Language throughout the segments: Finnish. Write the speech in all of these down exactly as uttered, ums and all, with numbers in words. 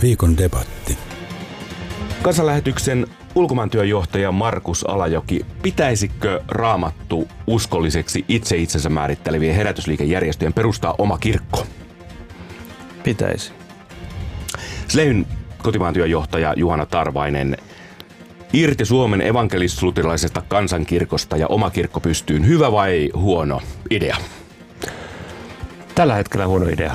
Viikon debatti. Kansanlähetyksen ulkomaantyöjohtaja Markus Alajoki, pitäisikö Raamattu uskolliseksi itse itsensä määrittelevien herätysliikejärjestöjen perustaa oma kirkko? Pitäisi. Sleyn kotimaantyöjohtaja Juhana Tarvainen, irti Suomen evankelis-luterilaisesta kansankirkosta ja oma kirkko pystyyn, hyvä vai huono idea? Tällä hetkellä huono idea.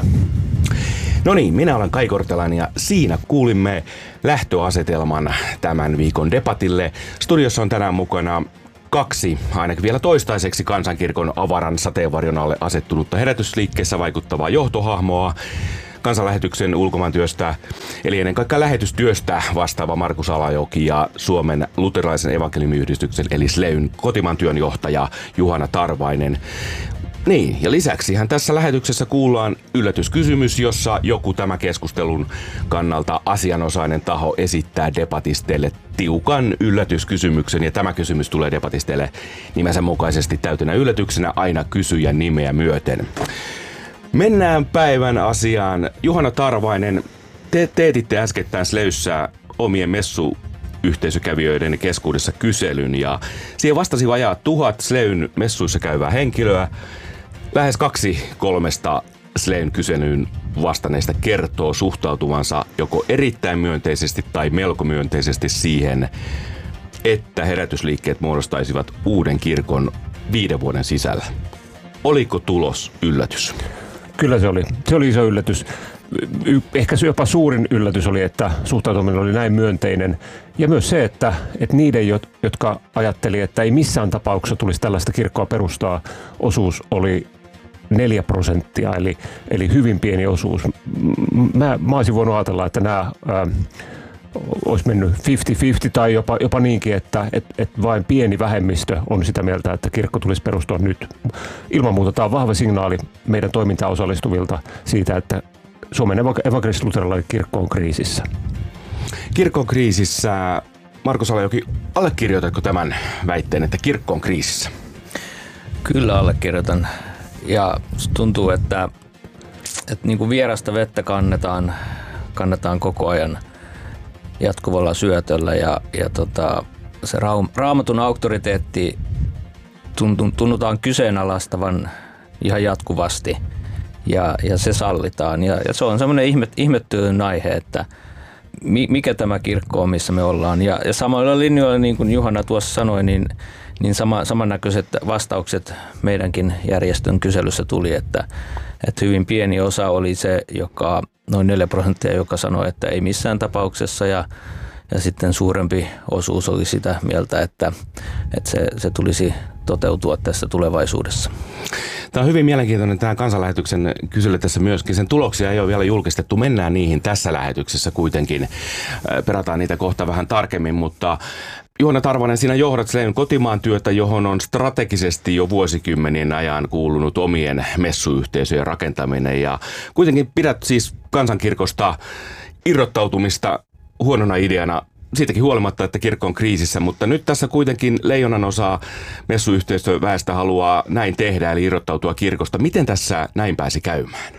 No niin, minä olen Kai Kortelainen ja siinä kuulimme lähtöasetelman tämän viikon debatille. Studiossa on tänään mukana kaksi, ainakin vielä toistaiseksi kansankirkon avaran sateenvarjon alle asettunutta herätysliikkeessä vaikuttavaa johtohahmoa. Kansanlähetyksen ulkomaantyöstä, eli ennen kaikkea lähetystyöstä vastaava Markus Alajoki ja Suomen luterilaisen evankeliumiyhdistyksen eli Sleyn kotimaantyön johtaja Juhana Tarvainen. Niin, ja lisäksihän tässä lähetyksessä kuullaan yllätyskysymys, jossa joku tämä keskustelun kannalta asianosainen taho esittää debatisteille tiukan yllätyskysymyksen, ja tämä kysymys tulee debatisteille nimensä mukaisesti täytänä yllätyksenä aina kysyjän nimeä myöten. Mennään päivän asiaan. Juhana Tarvainen, te teetitte äskettäin Sleyssä omien messuyhteisökävijöiden keskuudessa kyselyn, ja siihen vastasi vajaa tuhat Sleyn messuissa käyvää henkilöä. Lähes kaksi kolmesta Sleyn kyselyyn vastanneista kertoo suhtautuvansa joko erittäin myönteisesti tai melko myönteisesti siihen, että herätysliikkeet muodostaisivat uuden kirkon viiden vuoden sisällä. Oliko tulos yllätys? Kyllä se oli. Se oli iso yllätys. Ehkä jopa suurin yllätys oli, että suhtautuminen oli näin myönteinen. Ja myös se, että, että niiden, jotka ajatteli, että ei missään tapauksessa tulisi tällaista kirkkoa perustaa, osuus oli neljä prosenttia, eli, eli hyvin pieni osuus. Mä, mä olisin voinut ajatella, että nämä ää, olisi mennyt viisikymmentä viisikymmentä tai jopa, jopa niinkin, että et, et vain pieni vähemmistö on sitä mieltä, että kirkko tulisi perustua nyt. Ilman muuta tämä on vahva signaali meidän toimintaan osallistuvilta siitä, että Suomen evankelis-luterilainen kirkko on kriisissä. Kirkko on kriisissä. Markus Alajoki, allekirjoitatko tämän väitteen, että kirkko on kriisissä? Kyllä allekirjoitan. Ja tuntuu, että, että niin kuin vierasta vettä kannetaan, kannetaan koko ajan jatkuvalla syötöllä ja, ja tota, se Raamatun auktoriteetti tunnutaan kyseenalaistavan ihan jatkuvasti ja, ja se sallitaan. Ja, ja se on semmoinen ihme, ihmettyön aihe, että mi, mikä tämä kirkko on, missä me ollaan. Ja, ja samoilla linjoilla, niin kuin Juhana tuossa sanoi, niin, niin sama, samannäköiset vastaukset meidänkin järjestön kyselyssä tuli, että, että hyvin pieni osa oli se, joka noin neljä prosenttia, joka sanoi, että ei missään tapauksessa, ja, ja sitten suurempi osuus oli sitä mieltä, että, että se, se tulisi toteutua tässä tulevaisuudessa. Tämä on hyvin mielenkiintoinen tämä kansanlähetyksen kysely tässä myöskin. Sen tuloksia ei ole vielä julkistettu. Mennään niihin tässä lähetyksessä kuitenkin. Perataan niitä kohta vähän tarkemmin, mutta Juhana Tarvainen, sinä johdat Sleyn kotimaan työtä, johon on strategisesti jo vuosikymmenien ajan kuulunut omien messuyhteisöjen rakentaminen. Ja kuitenkin pidät siis kansankirkosta irrottautumista huonona ideana siitäkin huolimatta, että kirkko on kriisissä, mutta nyt tässä kuitenkin leijonan osa messuyhteisöväestä haluaa näin tehdä, eli irrottautua kirkosta. Miten tässä näin pääsi käymään?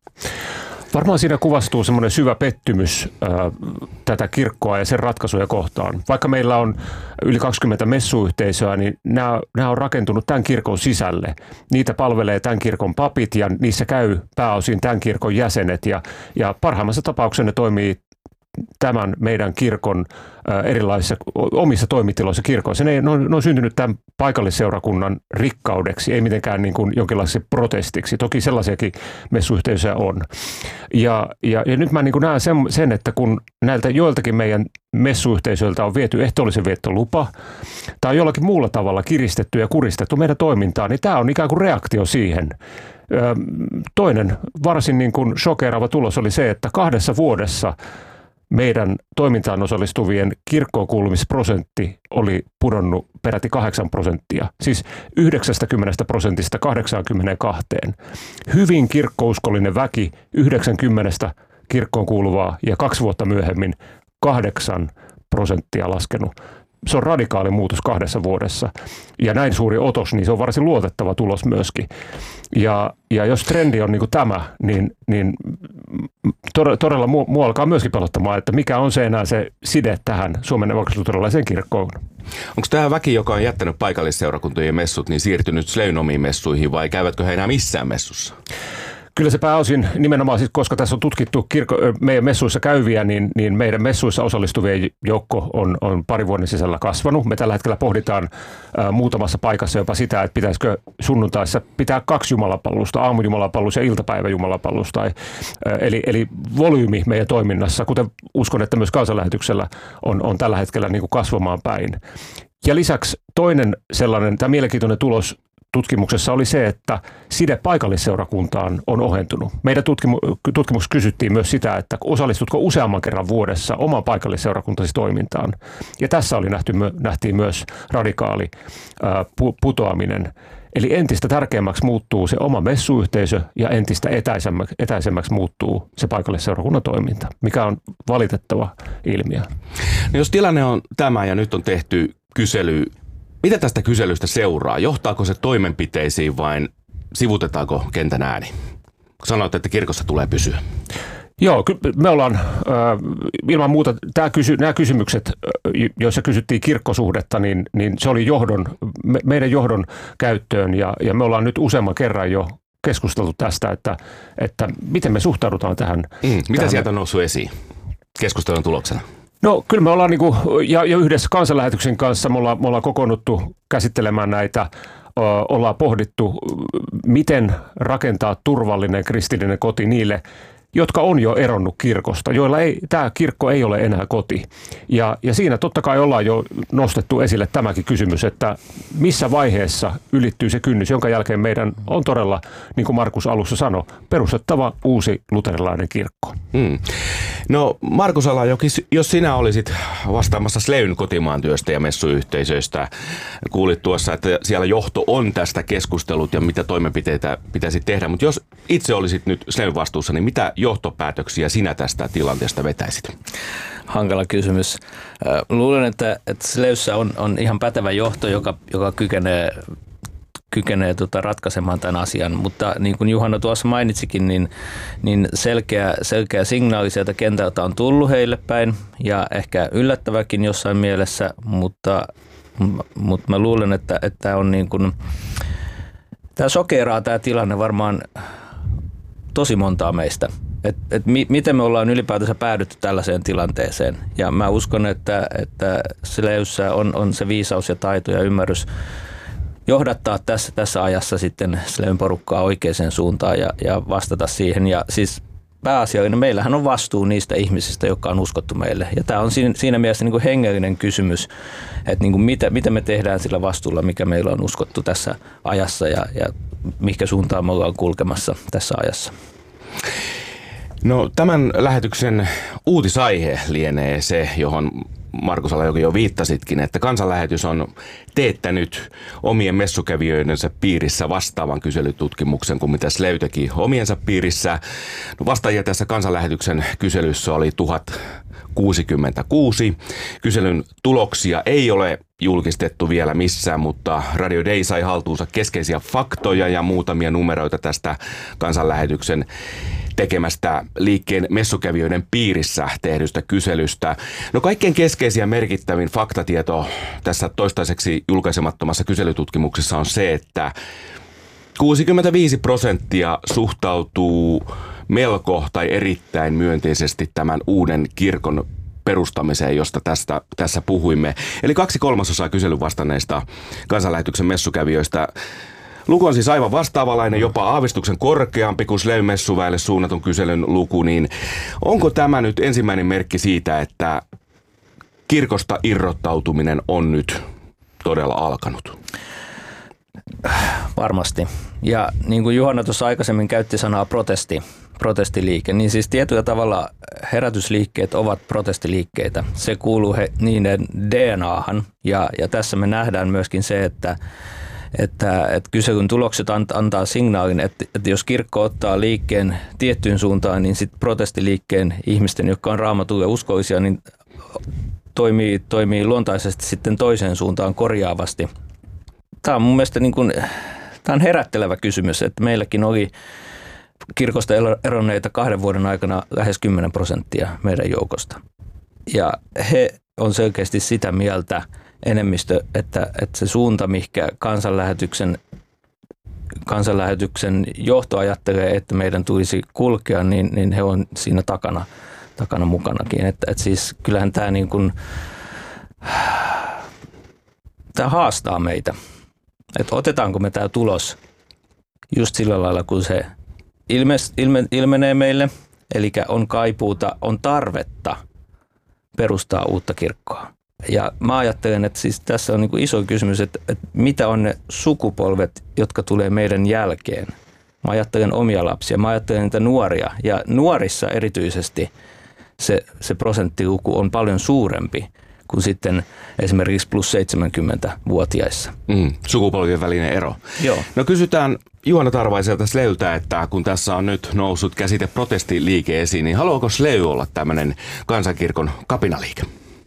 Varmaan siinä kuvastuu semmoinen syvä pettymys äh, tätä kirkkoa ja sen ratkaisuja kohtaan. Vaikka meillä on yli kaksikymmentä messuyhteisöä, niin nämä, nämä on rakentunut tämän kirkon sisälle. Niitä palvelee tämän kirkon papit ja niissä käy pääosin tämän kirkon jäsenet ja, ja parhaimmassa tapauksessa ne toimii tämän meidän kirkon äh, erilaisissa omissa toimitiloissa kirkoissa. Ne, ne, on, ne on syntynyt tämän paikallisseurakunnan rikkaudeksi, ei mitenkään niin kuin jonkinlaiseksi protestiksi. Toki sellaisiakin messuyhteisöjä on. Ja, ja, ja nyt mä niin kuin näen sen, sen, että kun näiltä joiltakin meidän messuyhteisöiltä on viety ehtoollisen viettolupa tai jollakin muulla tavalla kiristetty ja kuristettu meidän toimintaa, niin tämä on ikään kuin reaktio siihen. Toinen varsin niin kuin shokeeraava tulos oli se, että kahdessa vuodessa meidän toimintaan osallistuvien kirkkoon kuulumisprosentti oli pudonnut peräti kahdeksan prosenttia, siis yhdeksänkymmentä prosentista kahdeksankymmentäkaksi. Hyvin kirkkouskollinen väki, yhdeksänkymmentä kirkkoon kuuluvaa ja kaksi vuotta myöhemmin kahdeksan prosenttia laskenut. Se on radikaali muutos kahdessa vuodessa. Ja näin suuri otos, niin se on varsin luotettava tulos myöskin. Ja, ja jos trendi on niin kuin tämä, niin, niin todella mua, mua alkaa myöskin pelottamaan, että mikä on se enää se side tähän Suomen evankelis-luterilaiseen kirkkoon. Onko tämä väki, joka on jättänyt paikallisseurakuntien messut, niin siirtynyt Sleyn omiin messuihin vai käyvätkö he enää missään messussa? Kyllä se pääosin nimenomaan, siis, koska tässä on tutkittu kirko, meidän messuissa käyviä, niin, niin meidän messuissa osallistuvien joukko on, on pari vuoden sisällä kasvanut. Me tällä hetkellä pohditaan ä, muutamassa paikassa jopa sitä, että pitäisikö sunnuntaissa pitää kaksi jumalapalvelusta, aamujumalapalvelus ja iltapäiväjumalapalvelus. Tai, ä, eli, eli volyymi meidän toiminnassa, kuten uskon, että myös kansanlähetyksellä on, on tällä hetkellä niin kuin kasvamaan päin. Ja lisäksi toinen sellainen, tämä mielenkiintoinen tulos tutkimuksessa oli se, että side paikallisseurakuntaan on ohentunut. Meidän tutkimu- tutkimuksessa kysyttiin myös sitä, että osallistutko useamman kerran vuodessa oman paikallisseurakuntasi toimintaan. Ja tässä oli nähty, nähtiin myös radikaali ää, putoaminen. Eli entistä tärkeämmäksi muuttuu se oma messuyhteisö ja entistä etäisemmäksi, etäisemmäksi muuttuu se paikallisseurakunnan toiminta, mikä on valitettava ilmiö. No jos tilanne on tämä ja nyt on tehty kysely, mitä tästä kyselystä seuraa? Johtaako se toimenpiteisiin vai sivutetaanko kentän ääni? Sanoit, että kirkossa tulee pysyä. Joo, me ollaan äh, ilman muuta, tää kysy, nämä kysymykset, joissa kysyttiin kirkkosuhdetta, niin, niin se oli johdon, me, meidän johdon käyttöön ja, ja me ollaan nyt useamman kerran jo keskusteltu tästä, että, että miten me suhtaudutaan tähän. Mm, mitä tähän sieltä on noussut esiin keskustelun tuloksena? No kyllä me ollaan niinku, ja, ja yhdessä kansanlähetyksen kanssa me ollaan, me ollaan kokoonnuttu käsittelemään näitä, ö, ollaan pohdittu, miten rakentaa turvallinen kristillinen koti niille, jotka on jo eronnut kirkosta, joilla ei, tämä kirkko ei ole enää koti. Ja, ja siinä totta kai ollaan jo nostettu esille tämäkin kysymys, että missä vaiheessa ylittyy se kynnys, jonka jälkeen meidän on todella, niin kuin Markus alussa sanoi, perustettava uusi luterilainen kirkko. Hmm. No Markus Alajoki, jos sinä olisit vastaamassa Sleyn kotimaan työstä ja messuyhteisöistä, kuulit tuossa, että siellä johto on tästä keskustellut ja mitä toimenpiteitä pitäisi tehdä, mutta jos itse olisit nyt Sleyn vastuussa, niin mitä johtopäätöksiä sinä tästä tilanteesta vetäisit? Hankala kysymys. Luulen, että, että Sleyssä on, on ihan pätevä johto, joka, joka kykenee, kykenee tota ratkaisemaan tämän asian. Mutta niin kuin Juhana tuossa mainitsikin, niin, niin selkeä, selkeä signaali sieltä kentältä on tullut heille päin ja ehkä yllättäväkin jossain mielessä, mutta, mutta mä luulen, että, että on niin kuin, tämä sokeraa tämä tilanne varmaan tosi montaa meistä. Et, et mi, miten me ollaan ylipäätänsä päädytty tällaiseen tilanteeseen. Ja mä uskon, että, että Sleyssä on, on se viisaus ja taito ja ymmärrys johdattaa tässä, tässä ajassa sitten Sleyn porukkaa oikeaan suuntaan ja, ja vastata siihen. Ja siis pääasiallinen, meillähän on vastuu niistä ihmisistä, jotka on uskottu meille. Ja tämä on siinä, siinä mielessä niin kuin hengellinen kysymys, että niin kuin mitä, mitä me tehdään sillä vastuulla, mikä meillä on uskottu tässä ajassa ja, ja mihinkä suuntaan me ollaan kulkemassa tässä ajassa. No tämän lähetyksen uutisaihe lienee se, johon Markus Alajoki jo viittasitkin, että kansanlähetys on teettänyt omien messukävijöidensä piirissä vastaavan kyselytutkimuksen kuin mitä Sley teki omiensa piirissä. No vastaajia tässä kansanlähetyksen kyselyssä oli tuhat kuusikymmentäkuusi. Kyselyn tuloksia ei ole julkistettu vielä missään, mutta Radio Day sai haltuunsa keskeisiä faktoja ja muutamia numeroita tästä kansanlähetyksen tekemästä liikkeen messukävijöiden piirissä tehdystä kyselystä. No kaikkein keskeisin ja merkittävin faktatieto tässä toistaiseksi julkaisemattomassa kyselytutkimuksessa on se, että kuusikymmentäviisi prosenttia suhtautuu melko tai erittäin myönteisesti tämän uuden kirkon perustamiseen, josta tästä, tässä puhuimme. Eli kaksi kolmasosaa kyselyn vastanneista kansanlähetyksen messukävijöistä. Luku on siis aivan vastaavanlainen, jopa aavistuksen korkeampi kuin Sleyn messuväelle suunnatun kyselyn luku, niin onko tämä nyt ensimmäinen merkki siitä, että kirkosta irrottautuminen on nyt todella alkanut? Varmasti. Ja niin kuin Juhana tuossa aikaisemmin käytti sanaa protesti, protestiliike, niin siis tietyllä tavalla herätysliikkeet ovat protestiliikkeitä. Se kuuluu he, niiden D N A:han ja, ja tässä me nähdään myöskin se, että Että, että kyselyn tulokset antaa signaalin, että, että jos kirkko ottaa liikkeen tiettyyn suuntaan, niin sitten protestiliikkeen ihmisten, jotka on raamatulle uskollisia, niin toimii, toimii luontaisesti sitten toiseen suuntaan korjaavasti. Tämä on mun mielestä niin kuin, tämä on herättelevä kysymys, että meilläkin oli kirkosta eronneita kahden vuoden aikana lähes kymmenen prosenttia meidän joukosta. Ja he on selkeästi sitä mieltä enemmistö, että, että se suunta, mihinkä kansanlähetyksen, kansanlähetyksen johto ajattelee, että meidän tulisi kulkea, niin, niin he on siinä takana, takana mukanakin. Että, että siis kyllähän tämä niin kuin, tämä haastaa meitä, että otetaanko me tämä tulos just sillä lailla, kun se ilme, ilme, ilmenee meille, eli on kaipuuta, on tarvetta perustaa uutta kirkkoa. Ja mä ajattelen, että siis tässä on niin kuin iso kysymys, että, että mitä on ne sukupolvet, jotka tulee meidän jälkeen. Mä ajattelen omia lapsia, mä ajattelen niitä nuoria, ja nuorissa erityisesti se, se prosenttiluku on paljon suurempi kuin sitten esimerkiksi plus seitsemänkymmentävuotiaissa. Mm, sukupolvien välinen ero. Joo. No kysytään Juhana Tarvaiselta Sleyltä, että kun tässä on nyt noussut käsite protestiliike esiin, niin haluaako Sley olla tämmöinen kansankirkon kapinaliike?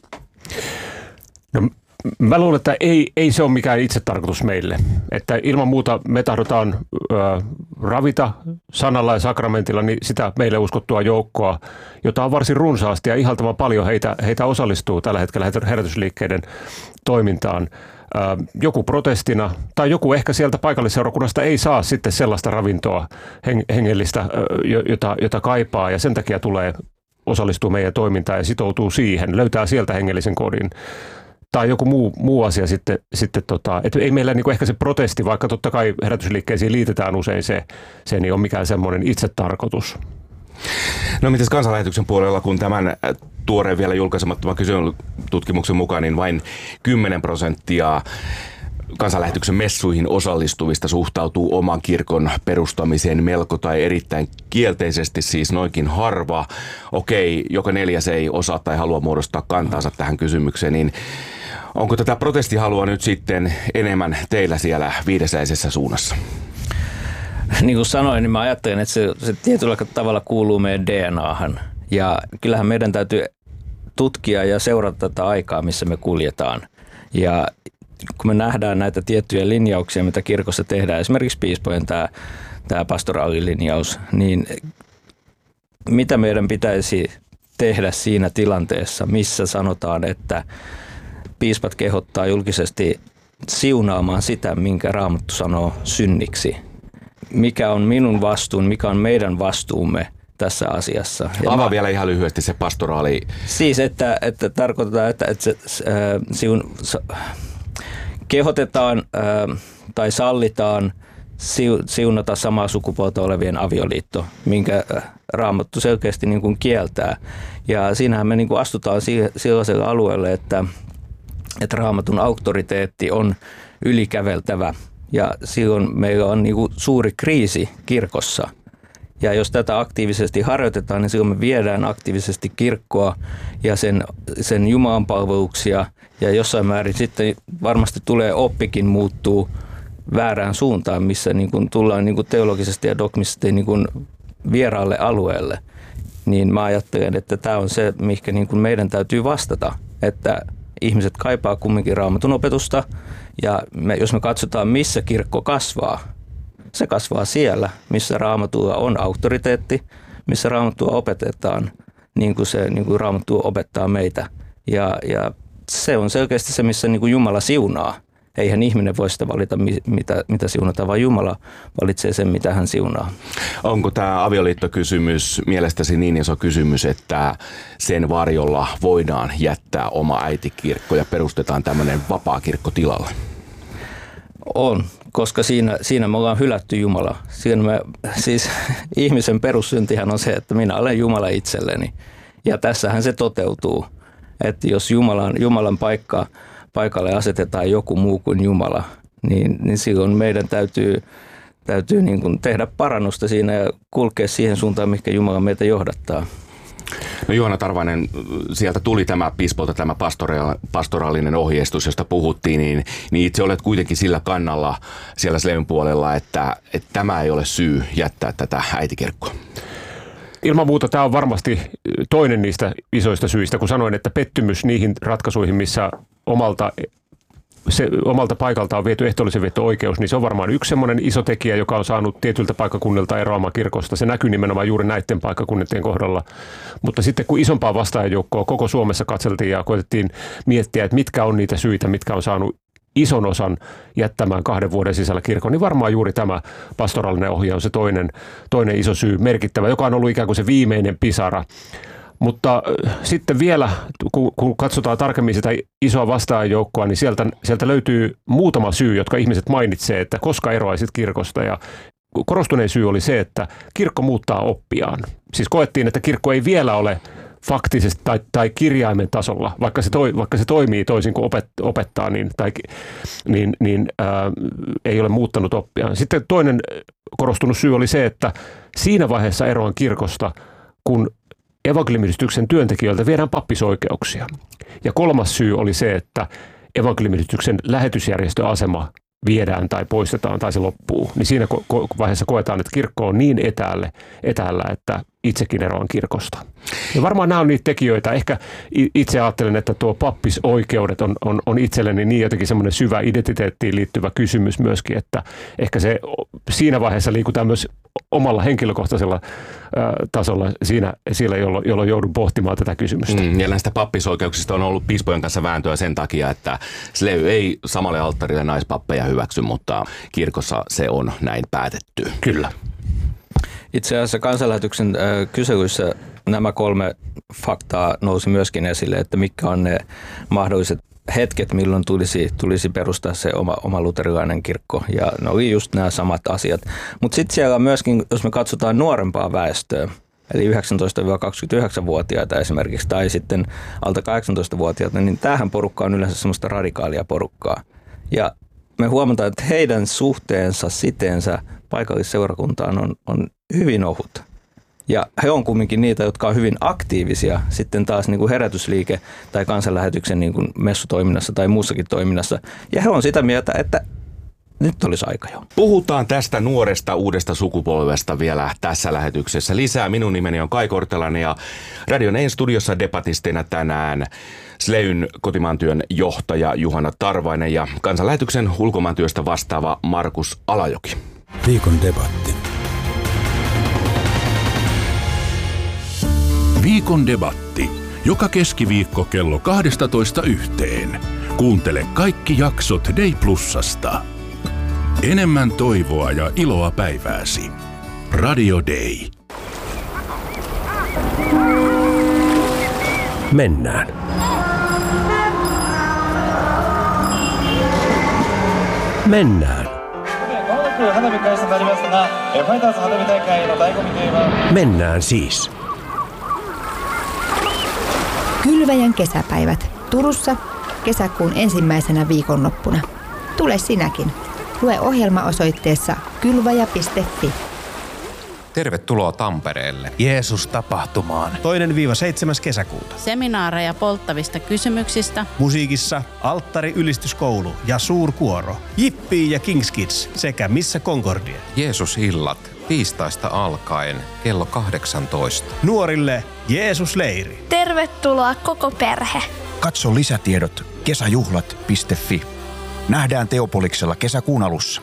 No, mä luulen, että ei, ei se ole mikään itsetarkoitus meille. Että ilman muuta me tahdotaan ö, ravita sanalla ja sakramentilla niin sitä meille uskottua joukkoa, jota on varsin runsaasti ja ihaltavan paljon heitä, heitä osallistuu tällä hetkellä herätysliikkeiden toimintaan. Ö, joku protestina tai joku ehkä sieltä paikallisseurakunnasta ei saa sitten sellaista ravintoa hengellistä, jota, jota kaipaa, ja sen takia tulee osallistuu meidän toimintaan ja sitoutuu siihen, löytää sieltä hengellisen kodin. Tai joku muu, muu asia sitten, sitten tota, että ei meillä niinku ehkä se protesti, vaikka totta kai herätysliikkeisiin liitetään usein se, se ei ole mikään semmoinen itsetarkoitus. No mites kansanlähetyksen puolella, kun tämän tuoreen vielä julkaisemattoman kyselytutkimuksen mukaan, niin vain kymmenen prosenttia kansanlähetyksen messuihin osallistuvista suhtautuu oman kirkon perustamiseen melko tai erittäin kielteisesti, siis noinkin harva. Okei, joka neljäs ei osaa tai halua muodostaa kantaansa tähän kysymykseen, niin onko tätä protestihalua nyt sitten enemmän teillä siellä viidesäisessä suunnassa? Niin kuin sanoin, niin mä ajattelen, että se, se tietyllä tavalla kuuluu meidän D N A:han. Ja kyllähän meidän täytyy tutkia ja seurata tätä aikaa, missä me kuljetaan. Ja kun me nähdään näitä tiettyjä linjauksia, mitä kirkossa tehdään, esimerkiksi piispojen tämä, tämä pastoraalilinjaus, niin mitä meidän pitäisi tehdä siinä tilanteessa, missä sanotaan, että piispat kehottaa julkisesti siunaamaan sitä, minkä Raamattu sanoo synniksi. Mikä on minun vastuun, mikä on meidän vastuumme tässä asiassa. Avaa mä, vielä ihan lyhyesti se pastoraali. Siis, että, että tarkoitetaan, että, että se, äh, siun, kehotetaan äh, tai sallitaan siu, siunata samaa sukupuolta olevien avioliitto, minkä Raamattu selkeästi niin kuin kieltää. Ja siinähän me niin kuin astutaan sellaiselle alueelle, että, että Raamatun auktoriteetti on ylikäveltävä. Ja silloin meillä on niin kuin suuri kriisi kirkossa. Ja jos tätä aktiivisesti harjoitetaan, niin silloin me viedään aktiivisesti kirkkoa ja sen, sen Jumalan palveluksia. Ja jossain määrin sitten varmasti tulee oppikin muuttuu väärään suuntaan, missä niin kuin tullaan niin kuin teologisesti ja dogmisesti niin kuin vieraalle alueelle. Niin mä ajattelen, että tämä on se, mihinkä niin kuin meidän täytyy vastata, että ihmiset kaipaa kumminkin Raamatun opetusta. Ja me, jos me katsotaan, missä kirkko kasvaa, se kasvaa siellä, missä Raamatulla on auktoriteetti, missä Raamattua opetetaan, niin kuin se niin kuin Raamattu opettaa meitä. Ja, ja se on selkeästi se, missä niin kuin Jumala siunaa. Eihän ihminen voi sitä valita, mitä, mitä siunata, vaan Jumala valitsee sen, mitä hän siunaa. Onko tämä avioliittokysymys mielestäsi niin iso kysymys, että sen varjolla voidaan jättää oma äitikirkko ja perustetaan tämmöinen vapaa kirkko tilalle? On, koska siinä, siinä me ollaan hylätty Jumala. Siinä me, siis ihmisen perussyntihän on se, että minä olen Jumala itselleni. Ja tässähän se toteutuu, että jos Jumalan, Jumalan paikka, paikalle asetetaan joku muu kuin Jumala, niin, niin silloin meidän täytyy, täytyy niin kuin tehdä parannusta siinä ja kulkea siihen suuntaan, mihinkä Jumala meitä johdattaa. No Juhana Tarvainen, sieltä tuli tämä piispolta tämä pastoraalinen ohjeistus, josta puhuttiin, niin, niin itse olet kuitenkin sillä kannalla siellä Sleyn puolella, että, että tämä ei ole syy jättää tätä äitikirkkoa. Ilman muuta tämä on varmasti toinen niistä isoista syistä, kun sanoin, että pettymys niihin ratkaisuihin, missä omalta se omalta paikalta on viety ehtoollisen veto-oikeus, niin se on varmaan yksi semmoinen iso tekijä, joka on saanut tietyltä paikkakunnilta eroamaan kirkosta. Se näkyy nimenomaan juuri näiden paikkakunnien kohdalla. Mutta sitten kun isompaa vastaajajoukkoa koko Suomessa katseltiin ja koetettiin miettiä, että mitkä on niitä syitä, mitkä on saanut ison osan jättämään kahden vuoden sisällä kirkon, niin varmaan juuri tämä pastoraalinen ohje on se toinen, toinen iso syy, merkittävä, joka on ollut ikään kuin se viimeinen pisara. Mutta sitten vielä, kun, kun katsotaan tarkemmin sitä isoa vastaajajoukkoa, niin sieltä, sieltä löytyy muutama syy, jotka ihmiset mainitsee, että koska eroaisit kirkosta. Ja korostuneen syy oli se, että kirkko muuttaa oppiaan. Siis koettiin, että kirkko ei vielä ole faktisesti tai, tai kirjaimen tasolla, vaikka se, toi, vaikka se toimii toisin kuin opet, opettaa, niin, tai, niin, niin ää, ei ole muuttanut oppiaan. Sitten toinen korostunut syy oli se, että siinä vaiheessa eroan kirkosta, kun evankeliumiyhdistyksen työntekijöiltä viedään pappisoikeuksia. Ja kolmas syy oli se, että evankeliumiyhdistyksen lähetysjärjestöasema viedään tai poistetaan tai se loppuu. Niin siinä vaiheessa koetaan, että kirkko on niin etäälle, etäällä, että itsekin eroan kirkosta. Ja varmaan nämä on niitä tekijöitä. Ehkä itse ajattelen, että tuo pappisoikeudet on, on, on itselleni niin jotenkin semmoinen syvä identiteettiin liittyvä kysymys myöskin, että ehkä se siinä vaiheessa liikutaan myös omalla henkilökohtaisella ä, tasolla siinä, siellä, jolloin, jolloin joudun pohtimaan tätä kysymystä. Mm, ja näistä pappisoikeuksista on ollut piispojen kanssa vääntöä sen takia, että Slevy ei samalle alttarille naispappeja hyväksy, mutta kirkossa se on näin päätetty. Kyllä. Itse asiassa kansanlähetyksen äh, kyselyissä nämä kolme faktaa nousi myöskin esille, että mitkä on ne mahdolliset hetket, milloin tulisi, tulisi perustaa se oma, oma luterilainen kirkko. Ja ne oli just nämä samat asiat. Mutta sitten siellä myöskin, jos me katsotaan nuorempaa väestöä, eli yhdeksäntoista kaksikymmentäyhdeksän-vuotiaita esimerkiksi, tai sitten alta kahdeksantoista-vuotiaita, niin tämähän porukka on yleensä semmoista radikaalia porukkaa. Ja me huomataan, että heidän suhteensa, siteensä paikallisseurakuntaan on, on hyvin ohut. Ja he on kumminkin niitä, jotka on hyvin aktiivisia sitten taas niin kuin herätysliike tai kansanlähetyksen niin kuin messutoiminnassa tai muussakin toiminnassa. Ja he on sitä mieltä, että nyt olisi aika jo. Puhutaan tästä nuoresta uudesta sukupolvesta vielä tässä lähetyksessä lisää. Minun nimeni on Kai Kortelainen ja Radio Nein studiossa debatistina tänään Slevyn kotimaantyön johtaja Juhana Tarvainen ja kansanlähetyksen ulkomaantyöstä vastaava Markus Alajoki. Viikon debatti. Viikon debatti. Joka keskiviikko kello kaksitoista yhteen. Kuuntele kaikki jaksot Day Plusasta. Enemmän toivoa ja iloa päivääsi. Radio Day. Mennään. Mennään. Mennään siis. Kylväjän kesäpäivät Turussa kesäkuun ensimmäisenä viikonloppuna. Tule sinäkin. Lue ohjelma osoitteessa kylväjä piste fi. Tervetuloa Tampereelle. Jeesus-tapahtumaan. Toinen viiva seitsemäs kesäkuuta. Seminaareja polttavista kysymyksistä. Musiikissa Alttari ylistyskoulu ja suurkuoro. Jippii ja Kings Kids sekä Missä Concordia. Jeesus-illat tiistaista alkaen kello kahdeksantoista. Nuorille Jeesus-leiri. Tervetuloa koko perhe. Katso lisätiedot kesäjuhlat piste fi. Nähdään Teopoliksella kesäkuun alussa.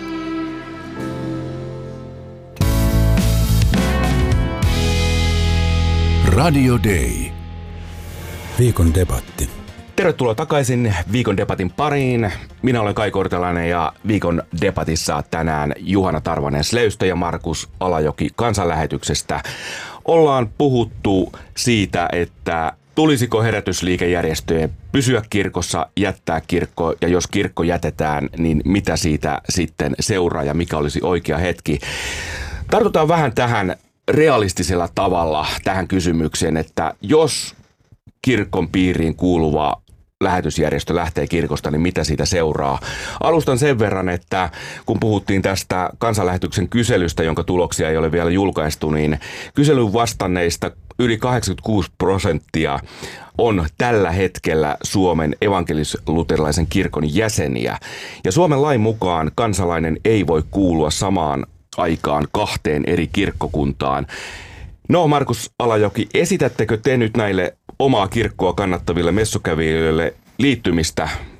Radio Day. Viikon debatti. Tervetuloa takaisin Viikon debatin pariin. Minä olen Kai Kortelainen ja Viikon debatissa tänään Juhana Tarvainen Slevstä ja Markus Alajoki kansanlähetyksestä. Ollaan puhuttu siitä, että tulisiko herätysliikejärjestöjen pysyä kirkossa, jättää kirkko ja jos kirkko jätetään, niin mitä siitä sitten seuraa ja mikä olisi oikea hetki. Tartutaan vähän tähän realistisella tavalla tähän kysymykseen, että jos kirkon piiriin kuuluva lähetysjärjestö lähtee kirkosta, niin mitä siitä seuraa? Alustan sen verran, että kun puhuttiin tästä kansanlähetyksen kyselystä, jonka tuloksia ei ole vielä julkaistu, niin kyselyn vastanneista yli kahdeksankymmentäkuusi prosenttia on tällä hetkellä Suomen evankelis-luterilaisen kirkon jäseniä. Ja Suomen lain mukaan kansalainen ei voi kuulua samaan aikaan kahteen eri kirkkokuntaan. No, Markus Alajoki, esitättekö te nyt näille omaa kirkkoa kannattaville messukävijöille liittymistä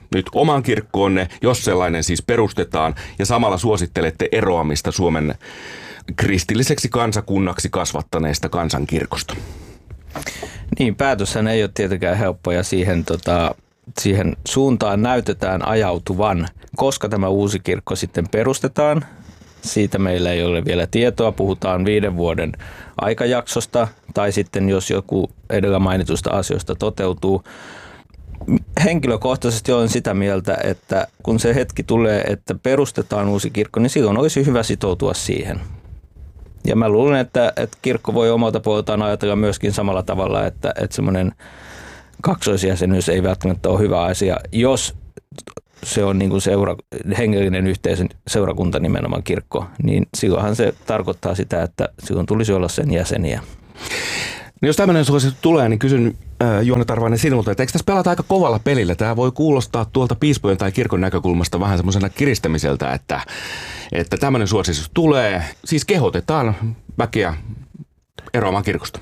nyt oman kirkkoonne, jos sellainen siis perustetaan, ja samalla suosittelette eroamista Suomen kristilliseksi kansakunnaksi kasvattaneesta kansankirkosta. Niin, päätöshän ei ole tietenkään helppo ja siihen, tota, siihen suuntaan näytetään ajautuvan, koska tämä uusi kirkko sitten perustetaan. Siitä meillä ei ole vielä tietoa. Puhutaan viiden vuoden aikajaksosta tai sitten jos joku edellä mainitusta asioista toteutuu. Henkilökohtaisesti olen sitä mieltä, että kun se hetki tulee, että perustetaan uusi kirkko, niin silloin olisi hyvä sitoutua siihen. Ja mä luulen, että, että kirkko voi omalta puoleltaan ajatella myöskin samalla tavalla, että, että semmoinen kaksoisjäsenyys ei välttämättä ole hyvä asia, jos se on niin kuin seura, hengellinen yhteisön seurakunta nimenomaan kirkko, niin silloinhan se tarkoittaa sitä, että silloin tulisi olla sen jäseniä. No jos tämmöinen suositus tulee, niin kysyn äh, Juhana Tarvainen sinulta, että eikö tässä pelata aika kovalla pelillä? Tämä voi kuulostaa tuolta piispojen tai kirkon näkökulmasta vähän semmoisena kiristämiseltä, että, että tämmöinen suositus tulee. Siis kehotetaan väkeä eroamaan kirkosta.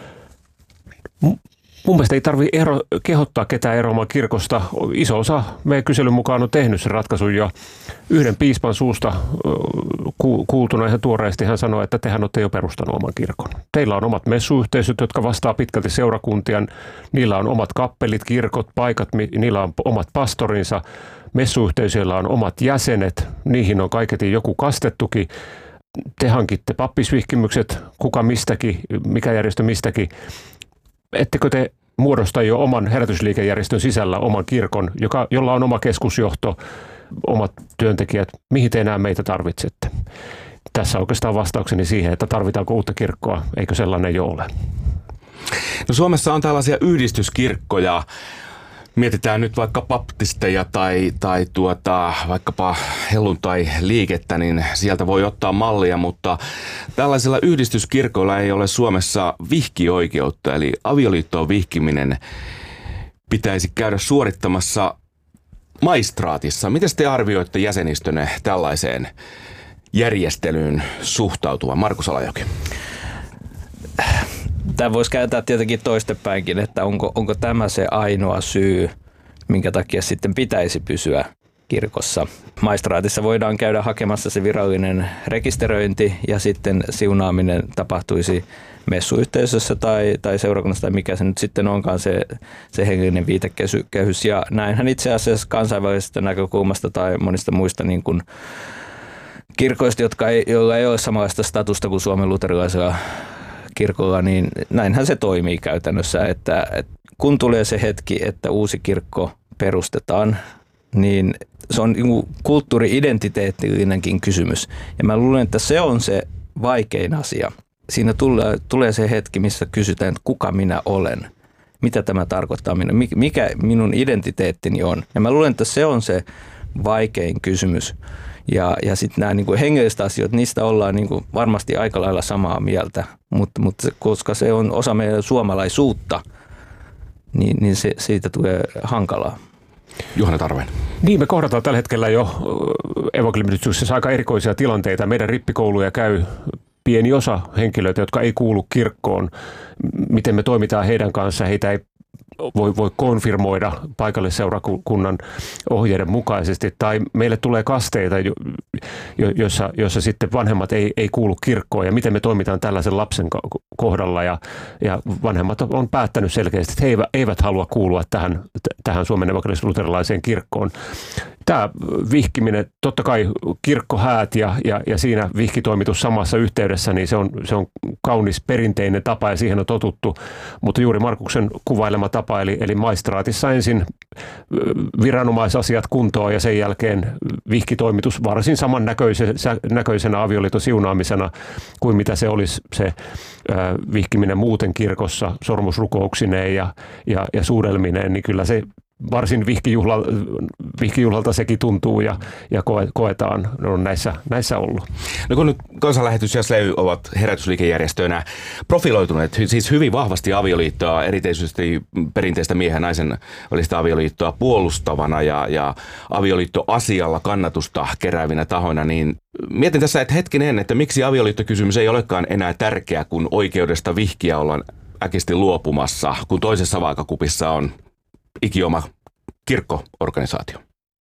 Mun mielestä ei tarvitse ero, kehottaa ketään eroamaan kirkosta. Iso osa meidän kyselyn mukaan on tehnyt sen ratkaisun ja yhden piispan suusta ku, kuultuna ihan tuoreesti hän sanoi, että tehän olette jo perustanut oman kirkon. Teillä on omat messuyhteisöt, jotka vastaa pitkälti seurakuntia. Niillä on omat kappelit, kirkot, paikat, niillä on omat pastorinsa. Messuyhteisöillä on omat jäsenet, niihin on kaiketi joku kastettukin. Te hankitte pappisvihkimykset, kuka mistäkin, mikä järjestö mistäkin. Ettekö te muodosta jo oman herätysliikejärjestön sisällä oman kirkon, joka, jolla on oma keskusjohto, omat työntekijät, mihin te enää meitä tarvitsette? Tässä oikeastaan vastaukseni siihen, että tarvitaanko uutta kirkkoa, eikö sellainen jo ole? No Suomessa on tällaisia yhdistyskirkkoja. Mietitään nyt vaikka baptisteja tai, tai tuota, vaikkapa helluntai-liikettä, niin sieltä voi ottaa mallia, mutta tällaisilla yhdistyskirkoilla ei ole Suomessa vihkioikeutta, eli avioliittoon vihkiminen pitäisi käydä suorittamassa maistraatissa. Miten te arvioitte jäsenistönne tällaiseen järjestelyyn suhtautuvan? Markus Alajoki. Tämä voisi kääntää tietenkin toistepäinkin, että onko, onko tämä se ainoa syy, minkä takia sitten pitäisi pysyä kirkossa. Maistraatissa voidaan käydä hakemassa se virallinen rekisteröinti ja sitten siunaaminen tapahtuisi messuyhteisössä tai, tai seurakunnassa tai mikä se nyt sitten onkaan se, se hengellinen viitekehys. Ja näinhän itse asiassa kansainvälisestä näkökulmasta tai monista muista niin kuin kirkoista, jotka ei, joilla ei ole samanlaista statusta kuin Suomen luterilaisella kirkolla, niin näinhän se toimii käytännössä, että, että kun tulee se hetki, että uusi kirkko perustetaan, niin se on kulttuuri-identiteettillinenkin kysymys. Ja mä luulen, että se on se vaikein asia. Siinä tulee, tulee se hetki, missä kysytään, että kuka minä olen, mitä tämä tarkoittaa, mikä minun identiteettini on. Ja mä luulen, että se on se vaikein kysymys. Ja, ja sitten nämä niin kuin hengelliset asiat, niistä ollaan niin kuin varmasti aika lailla samaa mieltä, mutta, mutta koska se on osa meidän suomalaisuutta, niin, niin se, siitä tulee hankalaa. Juhana Tarvainen. Niin, me kohdataan tällä hetkellä jo evankeliumityksessä aika erikoisia tilanteita. Meidän rippikouluja käy pieni osa henkilöitä, jotka ei kuulu kirkkoon. Miten me toimitaan heidän kanssa, heitä ei voi, voi konfirmoida paikallisseurakunnan ohjeiden mukaisesti, tai meille tulee kasteita, jo, joissa, joissa sitten vanhemmat ei, ei kuulu kirkkoon, ja miten me toimitaan tällaisen lapsen kohdalla, ja, ja vanhemmat on päättänyt selkeästi, että he eivät, eivät halua kuulua tähän, tähän Suomen evankelis-luterilaiseen kirkkoon. Tämä vihkiminen, totta kai kirkkohäät ja, ja, ja siinä vihkitoimitus samassa yhteydessä, niin se on, se on kaunis perinteinen tapa ja siihen on totuttu, mutta juuri Markuksen kuvailema tapa, eli, eli maistraatissa ensin viranomaisasiat kuntoon ja sen jälkeen vihkitoimitus varsin samannäköisenä avioliiton siunaamisena kuin mitä se olisi se vihkiminen muuten kirkossa sormusrukouksineen ja, ja, ja suudelmineen, niin kyllä se varsin vihkijuhla, vihkijuhlalta sekin tuntuu ja, ja koetaan, ne on näissä, näissä ollut. No kun nyt Kansanlähetys ja S L E Y ovat herätysliikejärjestöinä profiloituneet siis hyvin vahvasti avioliittoa, erityisesti perinteistä miehen ja naisen välistä avioliittoa puolustavana ja, ja avioliittoasialla kannatusta keräävinä tahoina, niin mietin tässä, että hetkinen, että miksi avioliittokysymys ei olekaan enää tärkeä, kun oikeudesta vihkiä ollaan äkisti luopumassa, kun toisessa vaakakupissa on ikioma kirkkoorganisaatio.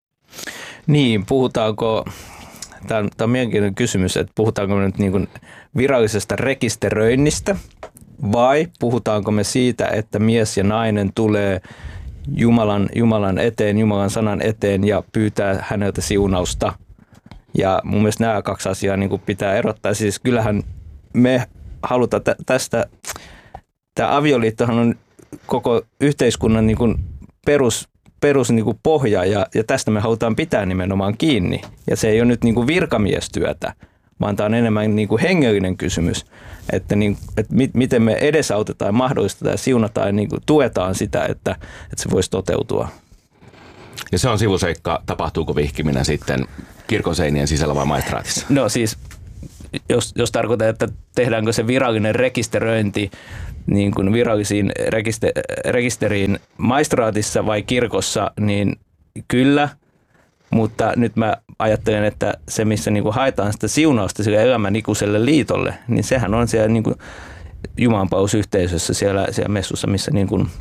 Niin, puhutaanko, tämä on, tämä on mielenkiintoinen kysymys, että puhutaanko me nyt niin kuin virallisesta rekisteröinnistä vai puhutaanko me siitä, että mies ja nainen tulee Jumalan, Jumalan eteen, Jumalan sanan eteen ja pyytää häneltä siunausta. Ja mun mielestä nämä kaksi asiaa niin kuin pitää erottaa. Siis kyllähän me halutaan tä- tästä, tämä avioliittohan on koko yhteiskunnan niin kuin perus, perus niin kuin pohja ja, ja tästä me halutaan pitää nimenomaan kiinni. Ja se ei ole nyt niin kuin virkamiestyötä, vaan tämä on enemmän niin kuin hengellinen kysymys, että, niin, että mi- miten me edesautetaan, mahdollistetaan ja siunataan ja niin kuin tuetaan sitä, että, että se voisi toteutua. Ja se on sivuseikka, tapahtuuko vihkiminen sitten kirkon seinien sisällä vai maistraatissa? No siis, jos, jos tarkoittaa, että tehdäänkö se virallinen rekisteröinti niin kuin virallisiin rekister, rekisteriin maistraatissa vai kirkossa, niin kyllä. Mutta nyt mä ajattelen, että se, missä niin kuin haetaan sitä siunausta sille elämän ikuiselle liitolle, niin sehän on siellä niin kuin jumalanpalvelusyhteisössä siellä, siellä messussa, missä niin kuin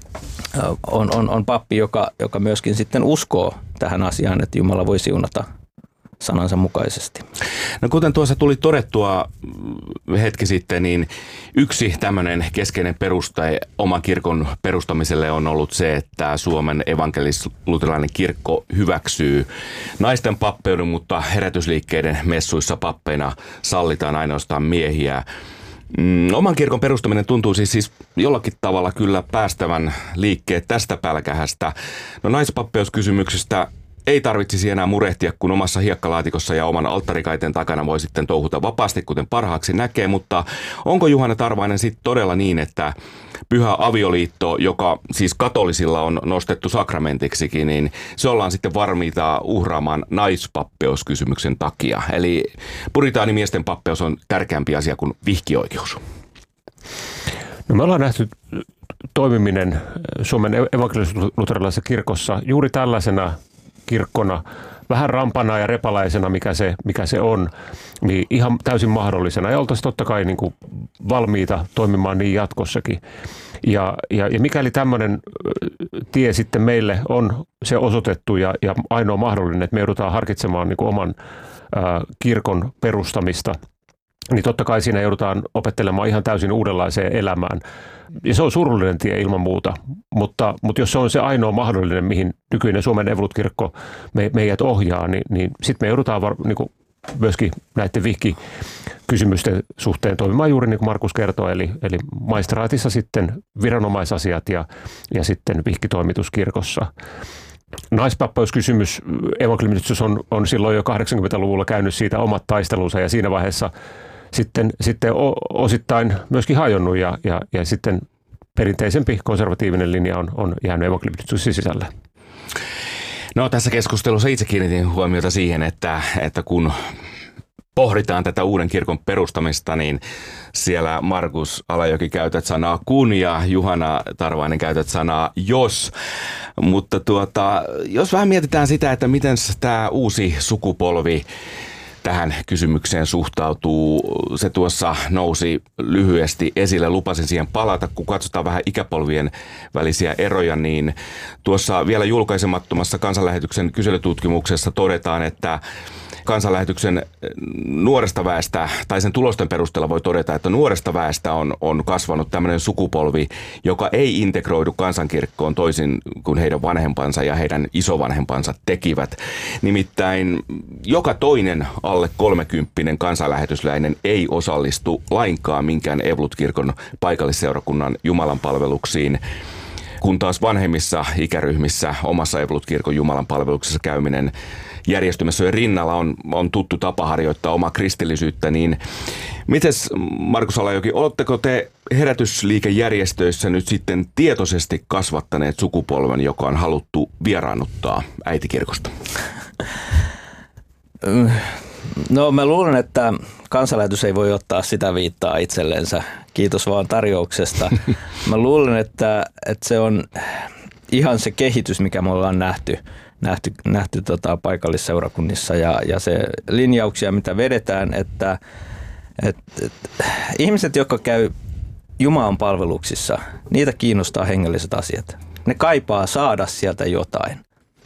on, on, on pappi, joka, joka myöskin sitten uskoo tähän asiaan, että Jumala voi siunata sanansa mukaisesti. No kuten tuossa tuli todettua hetki sitten, niin yksi tämmöinen keskeinen peruste oman kirkon perustamiselle on ollut se, että Suomen evankelis-luterilainen kirkko hyväksyy naisten pappeuden, mutta herätysliikkeiden messuissa pappeina sallitaan ainoastaan miehiä. Mm, oman kirkon perustaminen tuntuu siis, siis jollakin tavalla kyllä päästävän liikkeet tästä pälkähästä. No naispappeus-kysymyksestä ei tarvitsisi enää murehtia, kun omassa hiekkalaatikossa ja oman alttarikaiteen takana voi sitten touhuta vapaasti, kuten parhaaksi näkee, mutta onko Juhana Tarvainen sitten todella niin, että pyhä avioliitto, joka siis katolisilla on nostettu sakramentiksikin, niin se ollaan sitten varmiita uhraamaan naispappeus-kysymyksen takia. Eli puritaanimiesten pappeus on tärkeämpi asia kuin vihkioikeus. No me ollaan nähty toimiminen Suomen evankelis-luterilaisessa kirkossa juuri tällaisena kirkkona, vähän rampana ja repalaisena, mikä se, mikä se on, niin ihan täysin mahdollisena. Ja oltaisiin totta kai niin kuin valmiita toimimaan niin jatkossakin. Ja, ja, ja mikäli tämmöinen tie sitten meille on se osoitettu ja, ja ainoa mahdollinen, että me joudutaan harkitsemaan niin kuin oman ää, kirkon perustamista, niin totta kai siinä joudutaan opettelemaan ihan täysin uudenlaiseen elämään. Ja se on surullinen tie ilman muuta, mutta, mutta jos se on se ainoa mahdollinen, mihin nykyinen Suomen evankelis-kirkko me, meidät ohjaa, niin, niin sitten me joudutaan var, niin kuin myöskin näiden vihkikysymysten suhteen toimimaan juuri niin kuin Markus kertoi, eli, eli maistraatissa sitten viranomaisasiat ja, ja sitten vihkitoimitus kirkossa. Naispappeus-kysymys evankeliumissa on, on silloin jo kahdeksankymmentäluvulla käynyt siitä omat taistelunsa ja siinä vaiheessa sitten, sitten osittain myöskin hajonnut ja, ja, ja sitten perinteisempi konservatiivinen linja on, on jäänyt evankeliumissa sisälle. No tässä keskustelussa itse kiinnitin huomiota siihen, että, että kun pohditaan tätä uuden kirkon perustamista, niin siellä Markus Alajoki käytät sanaa kun ja Juhana Tarvainen käytät sanaa jos. Mutta tuota, jos vähän mietitään sitä, että miten tämä uusi sukupolvi tähän kysymykseen suhtautuu. Se tuossa nousi lyhyesti esille, lupasin siihen palata. Kun katsotaan vähän ikäpolvien välisiä eroja, niin tuossa vielä julkaisemattomassa kansanlähetyksen kyselytutkimuksessa todetaan, että kansanlähetyksen nuoresta väestä, tai sen tulosten perusteella voi todeta, että nuoresta väestä on, on kasvanut tämmöinen sukupolvi, joka ei integroidu kansankirkkoon toisin kuin heidän vanhempansa ja heidän isovanhempansa tekivät. Nimittäin joka toinen alle kolmekymppinen kansanlähetysläinen ei osallistu lainkaan minkään Evankelis-kirkon paikallisseurakunnan jumalanpalveluksiin, kun taas vanhemmissa ikäryhmissä omassa Evankelis-kirkon jumalanpalveluksessa käyminen järjestymässä rinnalla on, on tuttu tapa harjoittaa omaa kristillisyyttä, niin mites Markus Alajoki, oletteko te herätysliikejärjestöissä nyt sitten tietoisesti kasvattaneet sukupolven, joka on haluttu vieraannuttaa äitikirkosta? No mä luulen, että kansanlähetys ei voi ottaa sitä viittaa itsellensä. Kiitos vaan tarjouksesta. Mä luulen, että, että se on ihan se kehitys, mikä me ollaan nähty. nähty, nähty tota paikallisseurakunnissa ja, ja se linjauksia, mitä vedetään, että et, et, ihmiset, jotka käy Jumalan palveluksissa, niitä kiinnostaa hengelliset asiat. ne kaipaa saada sieltä jotain.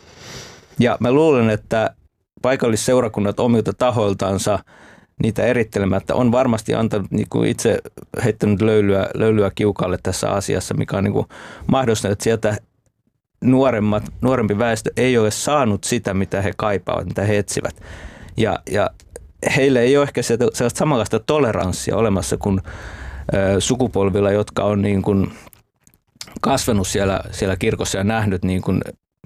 Ja mä luulen, että paikallisseurakunnat omilta tahoiltansa niitä erittelemättä on varmasti antanut, niin kuin itse heittänyt löylyä, löylyä kiukalle tässä asiassa, mikä on niin kuin mahdollistanut, että sieltä nuoremmat, nuorempi väestö ei ole saanut sitä, mitä he kaipaavat, mitä he etsivät. Ja, ja heille ei ole ehkä sellaista samanlaista toleranssia olemassa kuin ö, sukupolvilla, jotka on niin kuin kasvanut siellä, siellä kirkossa ja nähnyt niin kuin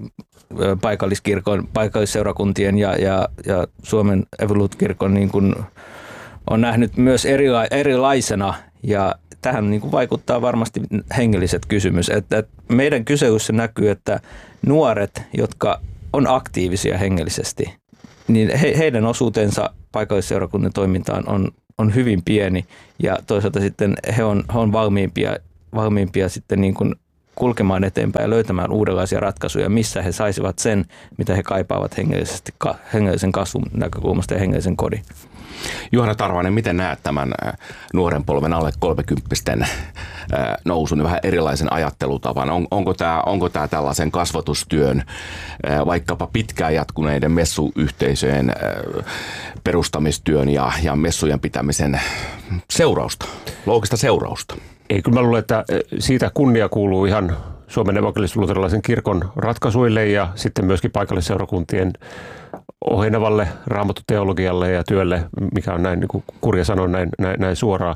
paikalliskirkon, paikallisseurakuntien ja, ja, ja Suomen Evolut-kirkon niin kuin on nähnyt myös erila, erilaisena, ja tähän niin kuin vaikuttaa varmasti hengelliset kysymys. Että meidän kyselyssä näkyy, että nuoret, jotka on aktiivisia hengellisesti, niin he, heidän osuutensa paikallisseurakunnan toimintaan on, on hyvin pieni, ja toisaalta sitten he on, he on valmiimpia, valmiimpia sitten niin kuin kulkemaan eteenpäin ja löytämään uudenlaisia ratkaisuja, missä he saisivat sen, mitä he kaipaavat hengellisesti, hengellisen kasvun näkökulmasta ja hengellisen kodin. Juhana Tarvainen, miten näet tämän nuoren polven alle kolmekymppisten nousun, vähän erilaisen ajattelutavan? On, onko tämä onko tämä tällaisen kasvatustyön, vaikkapa pitkään jatkuneiden messuyhteisöjen perustamistyön ja, ja messujen pitämisen seurausta, loogista seurausta? Ei, kyllä mä luulen, että siitä kunnia kuuluu ihan Suomen evankelis-luterilaisen kirkon ratkaisuille ja sitten myöskin paikallisseurakuntien ohenevalle raamattuteologialle ja työlle, mikä on näin, niin kuin Kurja sanoi näin, näin, näin suoraan.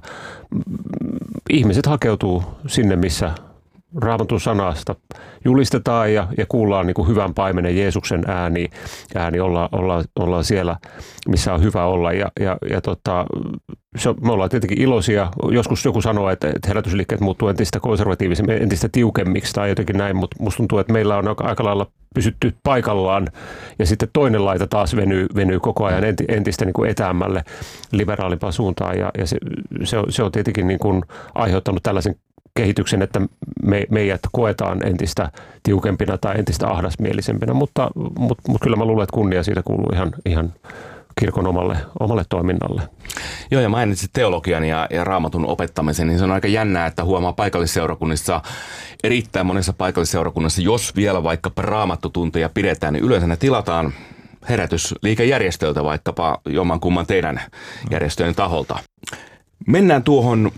Ihmiset hakeutuu sinne, missä Raamatun sanasta julistetaan ja, ja kuullaan niin kuin hyvän paimenen Jeesuksen ääni, ääni olla, olla, ollaan siellä, missä on hyvä olla. Ja, ja, ja tota, se, me ollaan tietenkin iloisia. Joskus joku sanoo, että, että herätysliikkeet muuttuu entistä konservatiivisemmin, entistä tiukemmiksi tai jotenkin näin, mutta musta tuntuu, että meillä on aika lailla pysytty paikallaan ja sitten toinen laita taas venyy, venyy koko ajan entistä niin kuin etäämmälle liberaalimpaan suuntaan ja, ja se, se, on, se on tietenkin niin kuin aiheuttanut tällaisen kehityksen, että me, meidät koetaan entistä tiukempina tai entistä ahdasmielisempinä, mutta, mutta, mutta kyllä mä luulen, että kunnia siitä kuuluu ihan, ihan kirkon omalle, omalle toiminnalle. Joo, ja mainitsit teologian ja, ja raamatun opettamisen, niin se on aika jännää, että huomaa paikallisseurakunnissa, erittäin monessa paikallisseurakunnassa, jos vielä vaikkapa raamattutunteja pidetään, niin yleensä ne tilataan herätysliikejärjestöltä, vaikkapa jommankumman teidän järjestöjen taholta. Mennään tuohon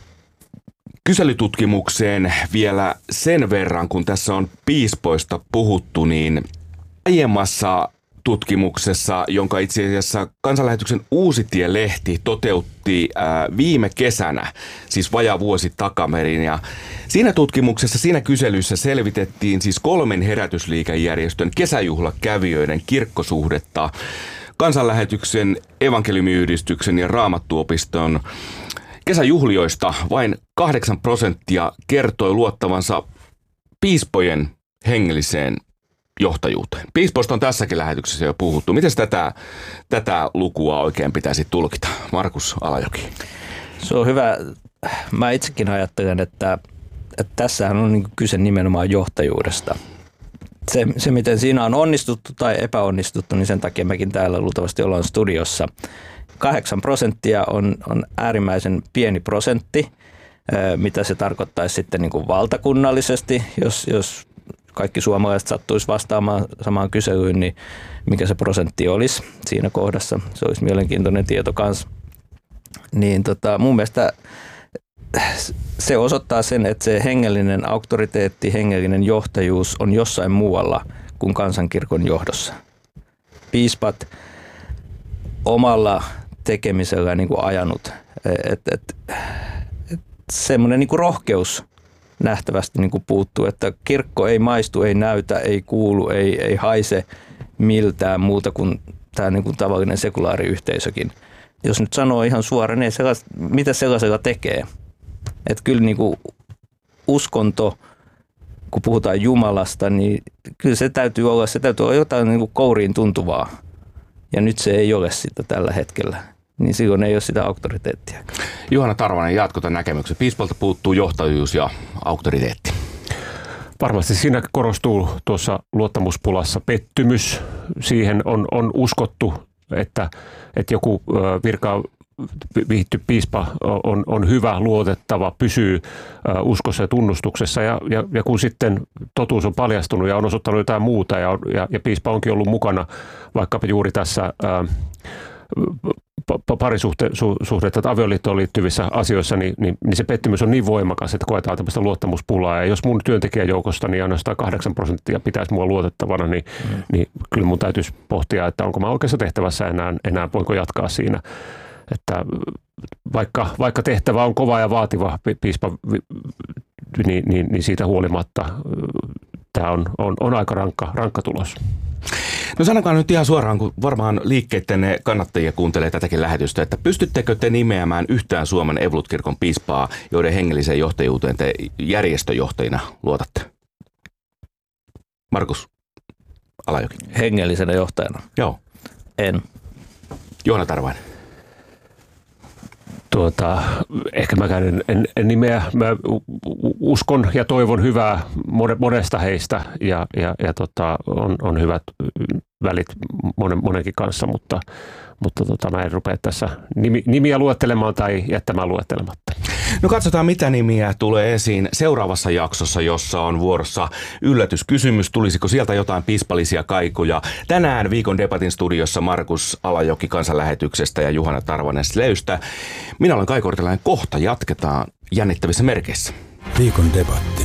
kyselytutkimukseen vielä sen verran, kun tässä on piispoista puhuttu, niin aiemmassa tutkimuksessa, jonka itse asiassa Kansanlähetyksen Uusitie-lehti toteutti ää, viime kesänä, siis vajaa vuosi takamerin. Ja siinä tutkimuksessa, siinä kyselyssä selvitettiin siis kolmen herätysliikejärjestön kesäjuhlakävijöiden kirkkosuhdetta Kansanlähetyksen, Evankeliumiyhdistyksen ja Raamattuopiston kesäjuhlioista. Vain kahdeksan prosenttia kertoi luottavansa piispojen hengelliseen johtajuuteen. Piispoista on tässäkin lähetyksessä jo puhuttu. Miten tätä, tätä lukua oikein pitäisi tulkita? Markus Alajoki. Se on hyvä. Mä itsekin ajattelen, että, että tässähän on niin kuin kyse nimenomaan johtajuudesta. Se, se, miten siinä on onnistuttu tai epäonnistuttu, niin sen takia mekin täällä luultavasti ollaan studiossa. Kahdeksan prosenttia on, on äärimmäisen pieni prosentti, mitä se tarkoittaisi sitten niin kuin valtakunnallisesti, jos, jos kaikki suomalaiset sattuisi vastaamaan samaan kyselyyn, niin mikä se prosentti olisi siinä kohdassa. Se olisi mielenkiintoinen tieto kanssa. Niin tota, mun mielestä se osoittaa sen, että se hengellinen auktoriteetti, hengellinen johtajuus on jossain muualla kuin kansankirkon johdossa. Piispat omalla tekemisellä niin kuin ajanut, että et, et, semmoinen niin kuin rohkeus nähtävästi niin kuin puuttuu, että kirkko ei maistu, ei näytä, ei kuulu, ei, ei haise miltään muuta kuin tämä niin kuin tavallinen sekulaariyhteisökin. Jos nyt sanoo ihan suoraan, niin sellais, mitä sellaisella tekee? Että kyllä niin kuin uskonto, kun puhutaan Jumalasta, niin kyllä se täytyy olla, se täytyy olla jotain niin kuin kouriin tuntuvaa. Ja nyt se ei ole sitä tällä hetkellä. Niin silloin ei ole sitä auktoriteettia. Juhana Tarvainen, jatko tämän näkemyksen. Piispalta puuttuu johtajuus ja auktoriteetti. Varmasti siinä korostuu tuossa luottamuspulassa pettymys. Siihen on, on uskottu, että, että joku virka vihitty piispa on, on hyvä, luotettava, pysyy uskossa ja tunnustuksessa ja, ja, ja kun sitten totuus on paljastunut ja on osoittanut jotain muuta ja, ja, ja piispa onkin ollut mukana vaikkapa juuri tässä ää, parisuhteita tai avioliittoon liittyvissä asioissa, niin, niin, niin se pettymys on niin voimakas, että koetaan tämmöistä luottamuspulaa. Ja jos mun työntekijäjoukosta niin ainoastaan kahdeksan prosenttia pitäisi mua luotettavana, niin, mm. niin kyllä mun täytyisi pohtia, että onko mä oikeassa tehtävässä enää, enää voinko jatkaa siinä. Että vaikka, vaikka tehtävä on kova ja vaativa piispa, niin, niin, niin siitä huolimatta tämä on, on, on aika rankka, rankka tulos. No sanokaa nyt ihan suoraan, kun varmaan liikkeiden kannattajia kuuntelee tätäkin lähetystä, että pystyttekö te nimeämään yhtään Suomen Evolut-kirkon piispaa, joiden hengelliseen johtajuuteen te järjestöjohtajina luotatte? Markus Alajoki. Hengellisenä johtajana? Joo. En. Johanna Tarvainen. Tuota, ehkä mäkään en, en, en nimeä. Mä uskon ja toivon hyvää monesta heistä ja, ja, ja tota, on, on hyvät välit monen, monenkin kanssa, mutta, mutta tota, mä en rupea tässä nimi, nimiä luettelemaan tai jättämään luettelematta. No katsotaan, mitä nimiä tulee esiin seuraavassa jaksossa, jossa on vuorossa yllätyskysymys. Tulisiko sieltä jotain piispallisia kaikuja? Tänään Viikon debatin studiossa Markus Alajoki Kansanlähetyksestä ja Juhana Tarvanen Sleystä. Minä olen Kai Kortelainen. Kohta jatketaan jännittävissä merkeissä. Viikon debatti.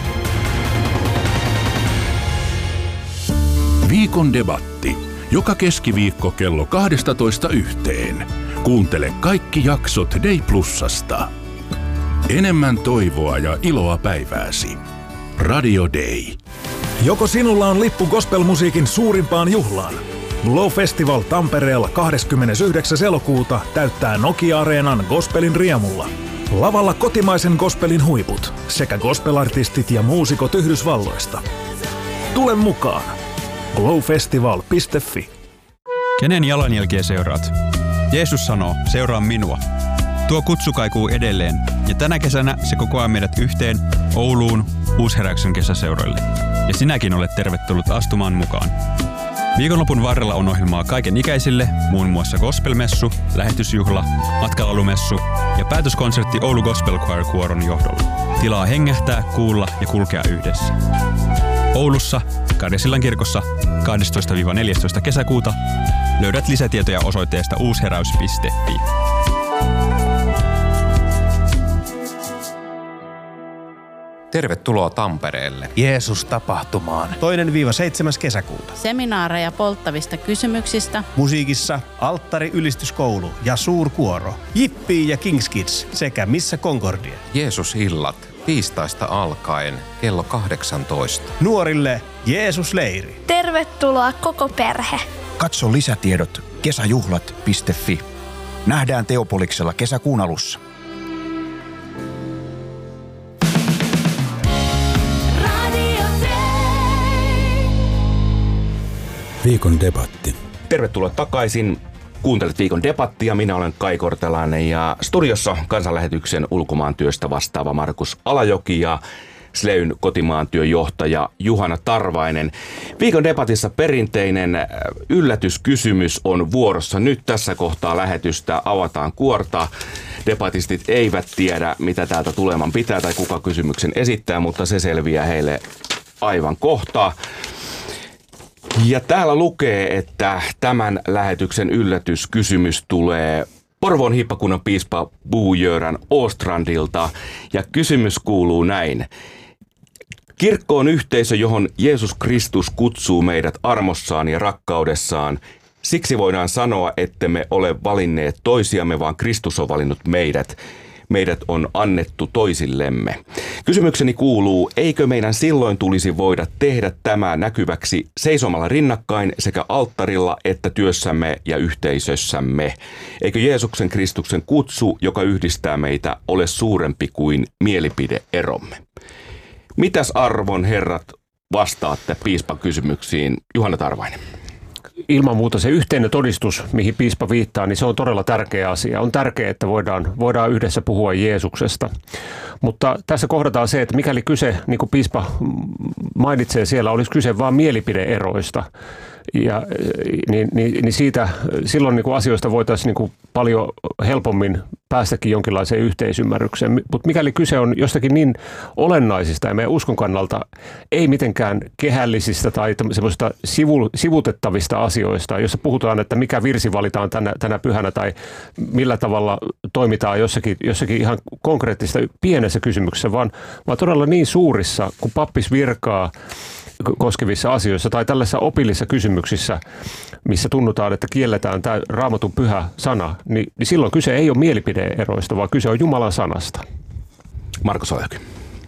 Viikon debatti. Joka keskiviikko kello kaksitoista yhteen. Kuuntele kaikki jaksot Day Plusasta. Enemmän toivoa ja iloa päivääsi. Radio Day. Joko sinulla on lippu gospelmusiikin suurimpaan juhlaan? Glow Festival Tampereella kahdeskymmenesyhdeksäs elokuuta täyttää Nokia-areenan gospelin riemulla. Lavalla kotimaisen gospelin huiput sekä gospelartistit ja muusikot Yhdysvalloista. Tule mukaan. glowfestival piste fi. Kenen jalanjälkiä seuraat? Jeesus sanoo, seuraa minua. Tuo kutsu kaikuu edelleen, ja tänä kesänä se kokoaa meidät yhteen Ouluun Uusheräyksen kesäseuroille. Ja sinäkin olet tervetullut astumaan mukaan. Viikonlopun varrella on ohjelmaa kaiken ikäisille, muun muassa gospelmessu, lähetysjuhla, matkalalumessu ja päätöskonsertti Oulu Gospel Choir kuoron johdolla. Tilaa hengähtää, kuulla ja kulkea yhdessä. Oulussa, Karjasillan kirkossa kahdestoista neljästoista kesäkuuta löydät lisätietoja osoitteesta uusheräys piste fi. Tervetuloa Tampereelle. Jeesus tapahtumaan. Toinen viiva seitsemäs kesäkuuta. Seminaareja polttavista kysymyksistä. Musiikissa Alttari Ylistyskoulu ja Suurkuoro. Jippii ja Kings Kids sekä Missä Concordia. Jeesus illat tiistaista alkaen kello kahdeksantoista. Nuorille Jeesus-leiri. Tervetuloa koko perhe. Katso lisätiedot kesäjuhlat piste fi. Nähdään Teopoliksella kesäkuun alussa. Viikon debatti. Tervetuloa takaisin. Kuuntelet Viikon debattia. Minä olen Kai Kortelainen ja studiossa Kansanlähetyksen ulkomaantyöstä vastaava Markus Alajoki ja Sleyn kotimaantyön johtaja Juhana Tarvainen. Viikon debatissa perinteinen yllätyskysymys on vuorossa. Nyt tässä kohtaa lähetystä avataan kuorta. Debatistit eivät tiedä, mitä täältä tuleman pitää tai kuka kysymyksen esittää, mutta se selviää heille aivan kohta. Ja täällä lukee, että tämän lähetyksen yllätyskysymys tulee Porvoon hiippakunnan piispa Bo-Göran Åstrandilta ja kysymys kuuluu näin. Kirkko on yhteisö, johon Jeesus Kristus kutsuu meidät armossaan ja rakkaudessaan. Siksi voidaan sanoa, että me ole valinneet toisiamme, vaan Kristus on valinnut meidät. Meidät on annettu toisillemme. Kysymykseni kuuluu, eikö meidän silloin tulisi voida tehdä tämä näkyväksi seisomalla rinnakkain sekä alttarilla että työssämme ja yhteisössämme? Eikö Jeesuksen Kristuksen kutsu, joka yhdistää meitä, ole suurempi kuin mielipideeromme? Mitäs arvon herrat vastaatte piispan kysymyksiin? Juhana Tarvainen. ilman muuta se yhteinen todistus, mihin piispa viittaa, niin se on todella tärkeä asia. On tärkeää, että voidaan, voidaan yhdessä puhua Jeesuksesta. Mutta tässä kohdataan se, että mikäli kyse, niin kuin piispa mainitsee siellä, olisi kyse vain mielipide-eroista, ja, niin, niin, niin siitä, silloin niin kuin asioista voitaisiin niin kuin paljon helpommin päästäkin jonkinlaiseen yhteisymmärrykseen. Mutta mikäli kyse on jostakin niin olennaisista ja meidän uskon kannalta ei mitenkään kehällisistä tai semmoisista sivu, sivutettavista asioista, jossa puhutaan, että mikä virsi valitaan tänä, tänä pyhänä tai millä tavalla toimitaan jossakin, jossakin ihan konkreettista pienessä kysymyksessä, vaan, vaan todella niin suurissa, kun pappis virkaa koskevissa asioissa tai tällaisissa opillisissa kysymyksissä, missä tunnutaan, että kielletään tämä Raamatun pyhä sana, niin, niin silloin kyse ei ole mielipide-eroista, vaan kyse on Jumalan sanasta. Markus Olajoki.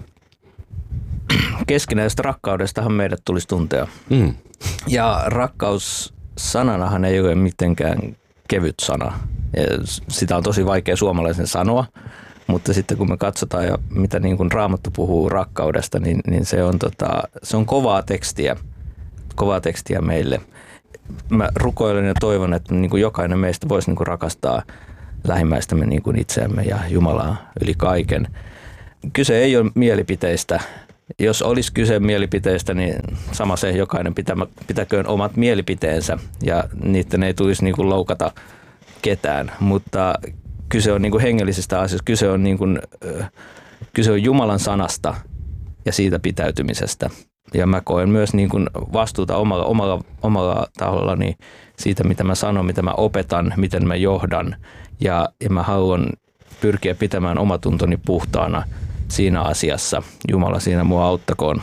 Keskinäisestä rakkaudestahan meidät tulisi tuntea. Mm. Ja rakkaus sananahan ei ole mitenkään kevyt sana. Ja sitä on tosi vaikea suomalaisen sanoa, mutta sitten kun me katsotaan, ja mitä niin kuin Raamattu puhuu rakkaudesta, niin, niin se, on tota, se on kovaa tekstiä, kovaa tekstiä meille. Mä rukoilen ja toivon, että niin kuin jokainen meistä voisi niin kuin rakastaa lähimmäistämme niin kuin itseämme ja Jumalaa yli kaiken. Kyse ei ole mielipiteistä. Jos olisi kyse mielipiteistä, niin sama se jokainen pitää, pitäköön omat mielipiteensä ja niiden ei tulisi niin kuin loukata ketään, mutta kyse on niin kuin hengellisistä asioista, kyse on, niin kuin, kyse on Jumalan sanasta ja siitä pitäytymisestä. Ja mä koen myös niin kuin vastuuta omalla, omalla, omalla tahollani siitä, mitä mä sanon, mitä mä opetan, miten mä johdan. Ja, ja mä haluan pyrkiä pitämään omatuntoni puhtaana siinä asiassa. Jumala siinä mua auttakoon.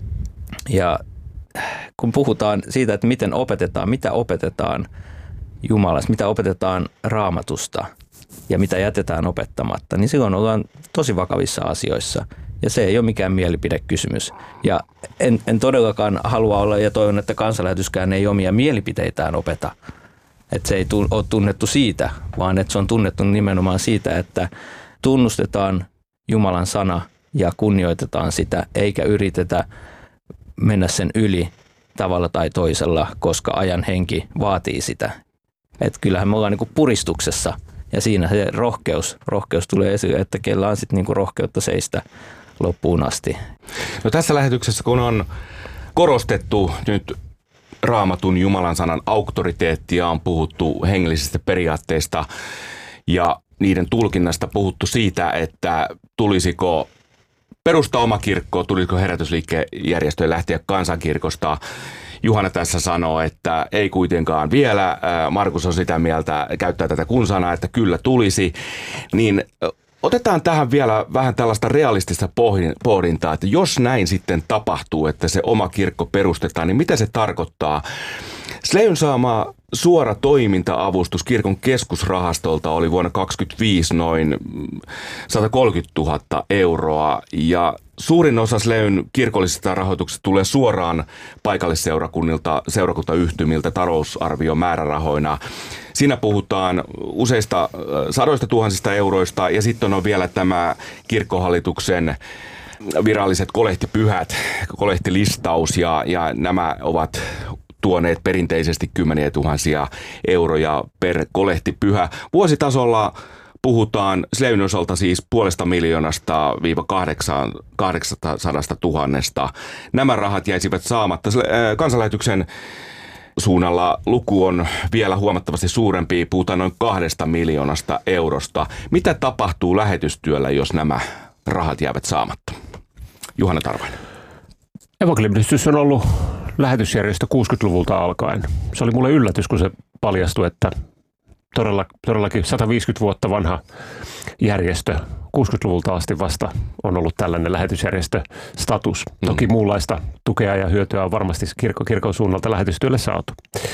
Ja kun puhutaan siitä, että miten opetetaan, mitä opetetaan Jumalasta, mitä opetetaan Raamatusta ja mitä jätetään opettamatta, niin silloin ollaan tosi vakavissa asioissa. Ja se ei ole mikään mielipidekysymys. Ja en, en todellakaan halua olla, ja toivon, että kansanlähetyskään ei omia mielipiteitään opeta. Että se ei ole tunnettu siitä, vaan että se on tunnettu nimenomaan siitä, että tunnustetaan Jumalan sana ja kunnioitetaan sitä, eikä yritetä mennä sen yli tavalla tai toisella, koska ajan henki vaatii sitä. Että kyllähän me ollaan niinku puristuksessa, ja siinä se rohkeus, rohkeus tulee esille, että kellä on sitten niinku rohkeutta seistä loppuun asti. No tässä lähetyksessä, kun on korostettu nyt Raamatun Jumalan sanan auktoriteettia, on puhuttu hengellisistä periaatteista ja niiden tulkinnasta, puhuttu siitä, että tulisiko perustaa oma kirkko, tulisiko herätysliikkejärjestöjen lähteä kansankirkosta. Juhana tässä sanoo, että ei kuitenkaan vielä. Markus on sitä mieltä, käyttää tätä kun-sanaa, että kyllä tulisi. Niin otetaan tähän vielä vähän tällaista realistista pohdintaa, että jos näin sitten tapahtuu, että se oma kirkko perustetaan, niin mitä se tarkoittaa? Sleyn saama suora toiminta-avustus kirkon keskusrahastolta oli vuonna kaksituhattakaksikymmentäviisi noin sata kolmekymmentätuhatta euroa ja suurin osa Sleyn kirkollisesta rahoituksesta tulee suoraan paikallisseurakunnilta, seurakuntayhtymiltä talousarviomäärärahoina. Siinä puhutaan useista sadoista tuhansista euroista ja sitten on vielä tämä kirkkohallituksen viralliset kolehtipyhät, kolehtilistaus ja, ja nämä ovat tuoneet perinteisesti kymmeniä tuhansia euroja per kolehtipyhä. Vuositasolla puhutaan Sleyn osalta siis puolesta miljoonasta viiva kahdeksansadasta tuhannesta. Nämä rahat jäisivät saamatta. Kansanlähetyksen suunnalla luku on vielä huomattavasti suurempi, puhutaan noin kahdesta miljoonasta eurosta. Mitä tapahtuu lähetystyöllä, jos nämä rahat jäävät saamatta? Juhana Tarvainen. Evankelimiyhdistys on ollut lähetysjärjestö kuusikymmentäluvulta alkaen. Se oli mulle yllätys, kun se paljastui, että todella, todellakin sata viisikymmentä vuotta vanha järjestö, kuusikymmentäluvulta asti vasta on ollut tällainen lähetysjärjestöstatus. Toki muunlaista tukea ja hyötyä on varmasti kirkko, kirkon suunnalta lähetystyölle saatu.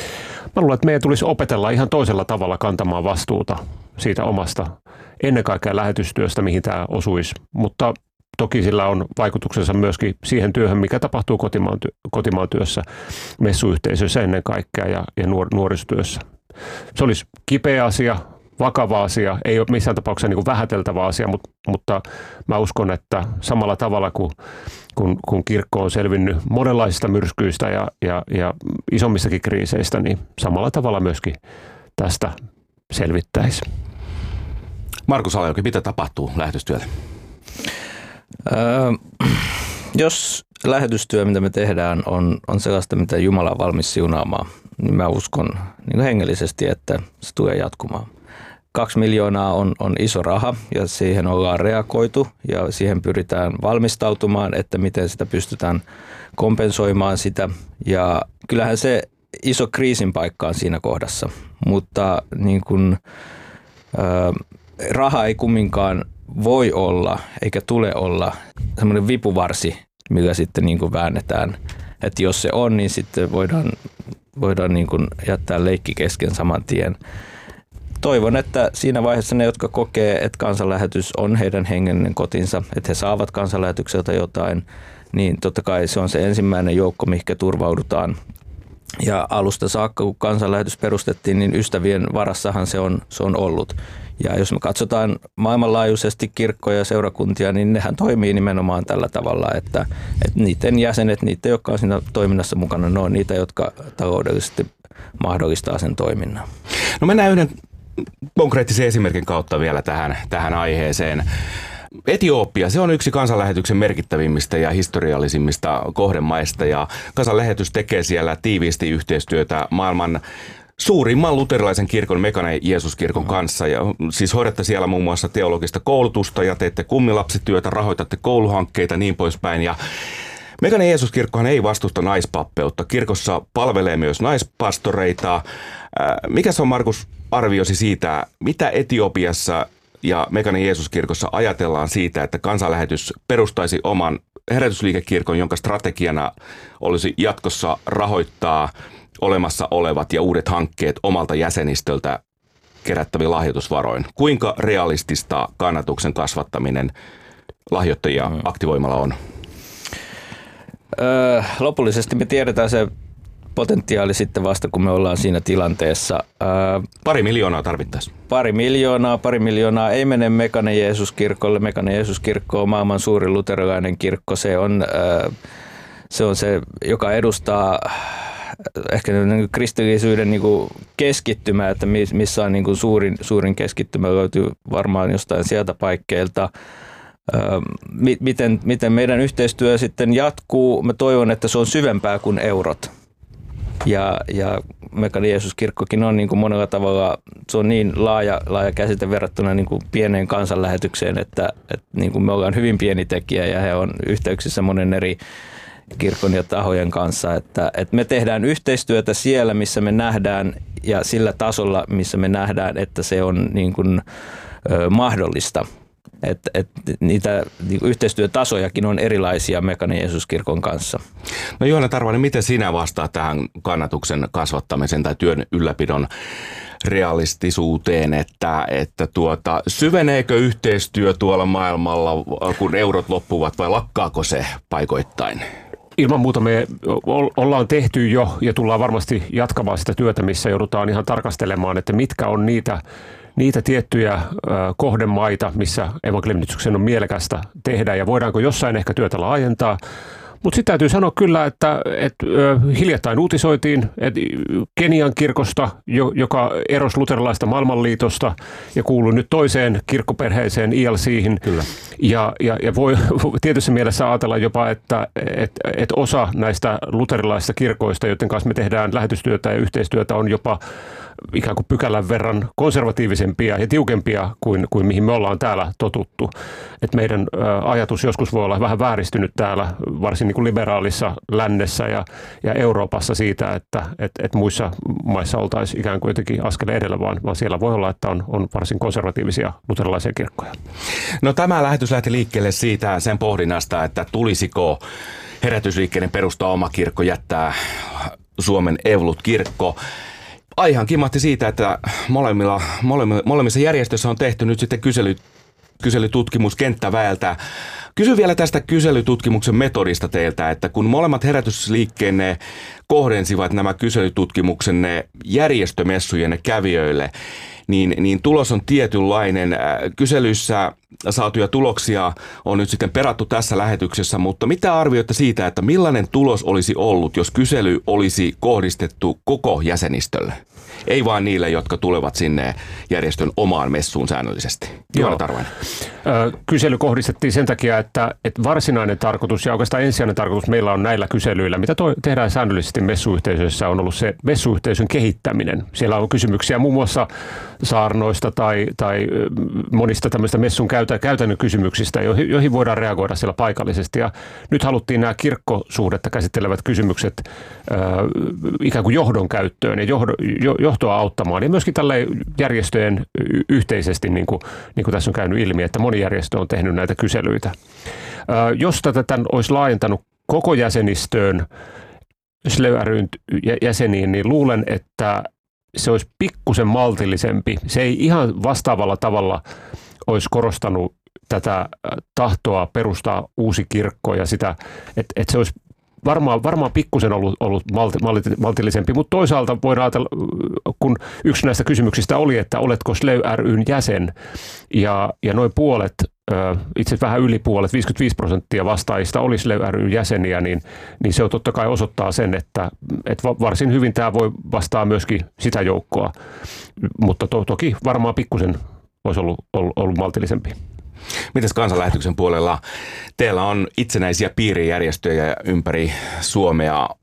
Mä luulen, että meidän tulisi opetella ihan toisella tavalla kantamaan vastuuta siitä omasta, ennen kaikkea lähetystyöstä, mihin tämä osuisi, mutta toki sillä on vaikutuksensa myöskin siihen työhön, mikä tapahtuu kotimaan, työ, kotimaan työssä, messuyhteisöissä ennen kaikkea ja, ja nuor, nuorisotyössä. Se olisi kipeä asia, vakava asia, ei ole missään tapauksessa niin kuin vähäteltävä asia, mutta, mutta mä uskon, että samalla tavalla kuin kun, kun kirkko on selvinnyt monenlaisista myrskyistä ja, ja, ja isommistakin kriiseistä, niin samalla tavalla myöskin tästä selvittäisi. Markus Alajoki, mitä tapahtuu lähetystyölle? Öö, jos lähetystyö, mitä me tehdään, on, on sellaista, mitä Jumala on valmis siunaamaan, niin mä uskon niin kuin hengellisesti, että se tulee jatkumaan. Kaksi miljoonaa on, on iso raha ja siihen ollaan reagoitu ja siihen pyritään valmistautumaan, että miten sitä pystytään kompensoimaan sitä. Ja kyllähän se iso kriisin paikka on siinä kohdassa, mutta niin kuin, ä, raha ei kumminkaan voi olla eikä tule olla semmoinen vipuvarsi, millä sitten niin kuin väännetään. Että jos se on, niin sitten voidaan, voidaan niin kuin jättää leikki kesken saman tien. Toivon, että siinä vaiheessa ne, jotka kokee, että kansanlähetys on heidän hengellinen kotinsa, että he saavat kansanlähetykseltä jotain, niin totta kai se on se ensimmäinen joukko, mihinkä turvaudutaan. Ja alusta saakka, kun kansanlähetys perustettiin, niin ystävien varassahan se on, se on ollut. Ja jos me katsotaan maailmanlaajuisesti kirkkoja ja seurakuntia, niin nehän toimii nimenomaan tällä tavalla, että, että niiden jäsenet, niiden, jotka on siinä toiminnassa mukana, ne on niitä, jotka taloudellisesti mahdollistaa sen toiminnan. No mennään yhden konkreettisen esimerkin kautta vielä tähän, tähän aiheeseen. Etiopia, se on yksi kansanlähetyksen merkittävimmistä ja historiallisimmista kohdemaista ja kansanlähetys tekee siellä tiiviisti yhteistyötä maailman suurimman luterilaisen kirkon Mekane Jeesuskirkon kanssa. Ja siis hoidatte siellä muun muassa teologista koulutusta ja teette kummilapsityötä, rahoitatte kouluhankkeita niin poispäin. Ja Mekane Jeesuskirkkohan ei vastusta naispappeutta. Kirkossa palvelee myös naispastoreita. Mikä se on, Markus, arviosi siitä, mitä Etiopiassa ja Mekane Jeesuskirkossa ajatellaan siitä, että kansanlähetys perustaisi oman herätysliikekirkon, jonka strategiana olisi jatkossa rahoittaa olemassa olevat ja uudet hankkeet omalta jäsenistöltä kerättäviin lahjoitusvaroin. Kuinka realistista kannatuksen kasvattaminen lahjoittajia aktivoimalla on? Öö, lopullisesti me tiedetään se potentiaali sitten vasta, kun me ollaan siinä tilanteessa. Öö, pari miljoonaa tarvittaisiin. Pari miljoonaa, pari miljoonaa ei mene Mekane Jeesuskirkolle. Mekane Jeesuskirkko on maailman suurin luterilainen kirkko. Se on, öö, se on se, joka edustaa ehkä niin kristillisyyden niin kuin keskittymä, että missä on niin kuin suurin, suurin keskittymä, löytyy varmaan jostain sieltä paikkeilta. Miten, miten meidän yhteistyö sitten jatkuu? Mä toivon, että se on syvempää kuin eurot. Ja, ja Mekane Jeesuskirkkokin on niin kuin monella tavalla, se on niin laaja, laaja käsite verrattuna niin kuin pieneen kansanlähetykseen, että, että niin kuin me ollaan hyvin pieni tekijä ja he on yhteyksissä monen eri kirkon ja tahojen kanssa, että, että me tehdään yhteistyötä siellä, missä me nähdään ja sillä tasolla, missä me nähdään, että se on niin kuin, ö, mahdollista. Että et, niitä niin kuin yhteistyötasojakin on erilaisia Mekane Jeesuskirkon kanssa. No Johanna Tarvanen, miten sinä vastaat tähän kannatuksen kasvattamisen tai työn ylläpidon realistisuuteen, että, että tuota, syveneekö yhteistyö tuolla maailmalla, kun eurot loppuvat, vai lakkaako se paikoittain? Ilman muuta me ollaan tehty jo ja tullaan varmasti jatkamaan sitä työtä, missä joudutaan ihan tarkastelemaan, että mitkä on niitä, niitä tiettyjä kohdemaita, missä evankeliumityksen on mielekästä tehdä ja voidaanko jossain ehkä työtä laajentaa. Mutta sitten täytyy sanoa kyllä, että, että hiljattain uutisoitiin että Kenian kirkosta, joka erosi luterilaista maailmanliitosta ja kuului nyt toiseen kirkkoperheeseen I L C:hin. Kyllä. Ja, ja, ja voi tietyssä mielessä ajatella jopa, että, että, että osa näistä luterilaisista kirkoista, joiden kanssa me tehdään lähetystyötä ja yhteistyötä, on jopa ikään kuin pykälän verran konservatiivisempia ja tiukempia kuin, kuin mihin me ollaan täällä totuttu. Et meidän ä, ajatus joskus voi olla vähän vääristynyt täällä, varsin niin kuin liberaalissa lännessä ja, ja Euroopassa siitä, että et, et muissa maissa oltaisiin ikään kuin jotenkin askeleen edellä, vaan, vaan siellä voi olla, että on, on varsin konservatiivisia luterilaisia kirkkoja. No tämä lähetys lähti liikkeelle siitä sen pohdinnasta, että tulisiko herätysliikkeiden perustaa oma kirkko, jättää Suomen Evlut-kirkko. Aihan kimahti siitä, että molemmilla, molemmilla, molemmissa järjestöissä on tehty nyt sitten kysely, kyselytutkimus kenttäväeltä. Kysyn vielä tästä kyselytutkimuksen metodista teiltä, että kun molemmat herätysliikkeenne kohdensivat nämä kyselytutkimuksenne järjestömessujenne kävijöille, niin, niin tulos on tietynlainen. Kyselyssä saatuja tuloksia on nyt sitten perattu tässä lähetyksessä, mutta mitä arvioitte siitä, että millainen tulos olisi ollut, jos kysely olisi kohdistettu koko jäsenistölle? Ei vaan niille, jotka tulevat sinne järjestön omaan messuun säännöllisesti. Joona Tarvainen. Kysely kohdistettiin sen takia, että, että varsinainen tarkoitus ja oikeastaan ensisijainen tarkoitus meillä on näillä kyselyillä, mitä toi, tehdään säännöllisesti messuyhteisöissä, on ollut se messuyhteisön kehittäminen. Siellä on kysymyksiä muun muassa saarnoista tai, tai monista tämmöistä messun käytä, käytännön kysymyksistä, joihin, joihin voidaan reagoida siellä paikallisesti. Ja nyt haluttiin nämä kirkkosuhdetta käsittelevät kysymykset äh, ikään kuin johdon käyttöön ja johdo, jo, johtoa auttamaan. Ja myöskin tälle järjestöjen yhteisesti, niin kuin, niin kuin tässä on käynyt ilmi, että moni järjestö on tehnyt näitä kyselyitä. Äh, jos tätä tämän olisi laajentanut koko jäsenistöön, S L E U ry:n jäseniin, niin luulen, että se olisi pikkusen maltillisempi. Se ei ihan vastaavalla tavalla olisi korostanut tätä tahtoa perustaa uusi kirkko ja sitä, että, että se olisi varmaan, varmaan pikkusen ollut, ollut malti, maltillisempi, mutta toisaalta voidaan ajatella, kun yksi näistä kysymyksistä oli, että oletko S L E U ry:n jäsen ja, ja noin puolet, itse asiassa vähän yli puolet, viisikymmentäviisi prosenttia vastaajista oli S L E U ry:n jäseniä, niin, niin se on totta kai osoittaa sen, että, että varsin hyvin tämä voi vastaa myöskin sitä joukkoa, mutta to, toki varmaan pikkusen olisi ollut, ollut, ollut maltillisempi. Mites kansanlähetyksen puolella? Teillä on itsenäisiä piirijärjestöjä ympäri Suomea.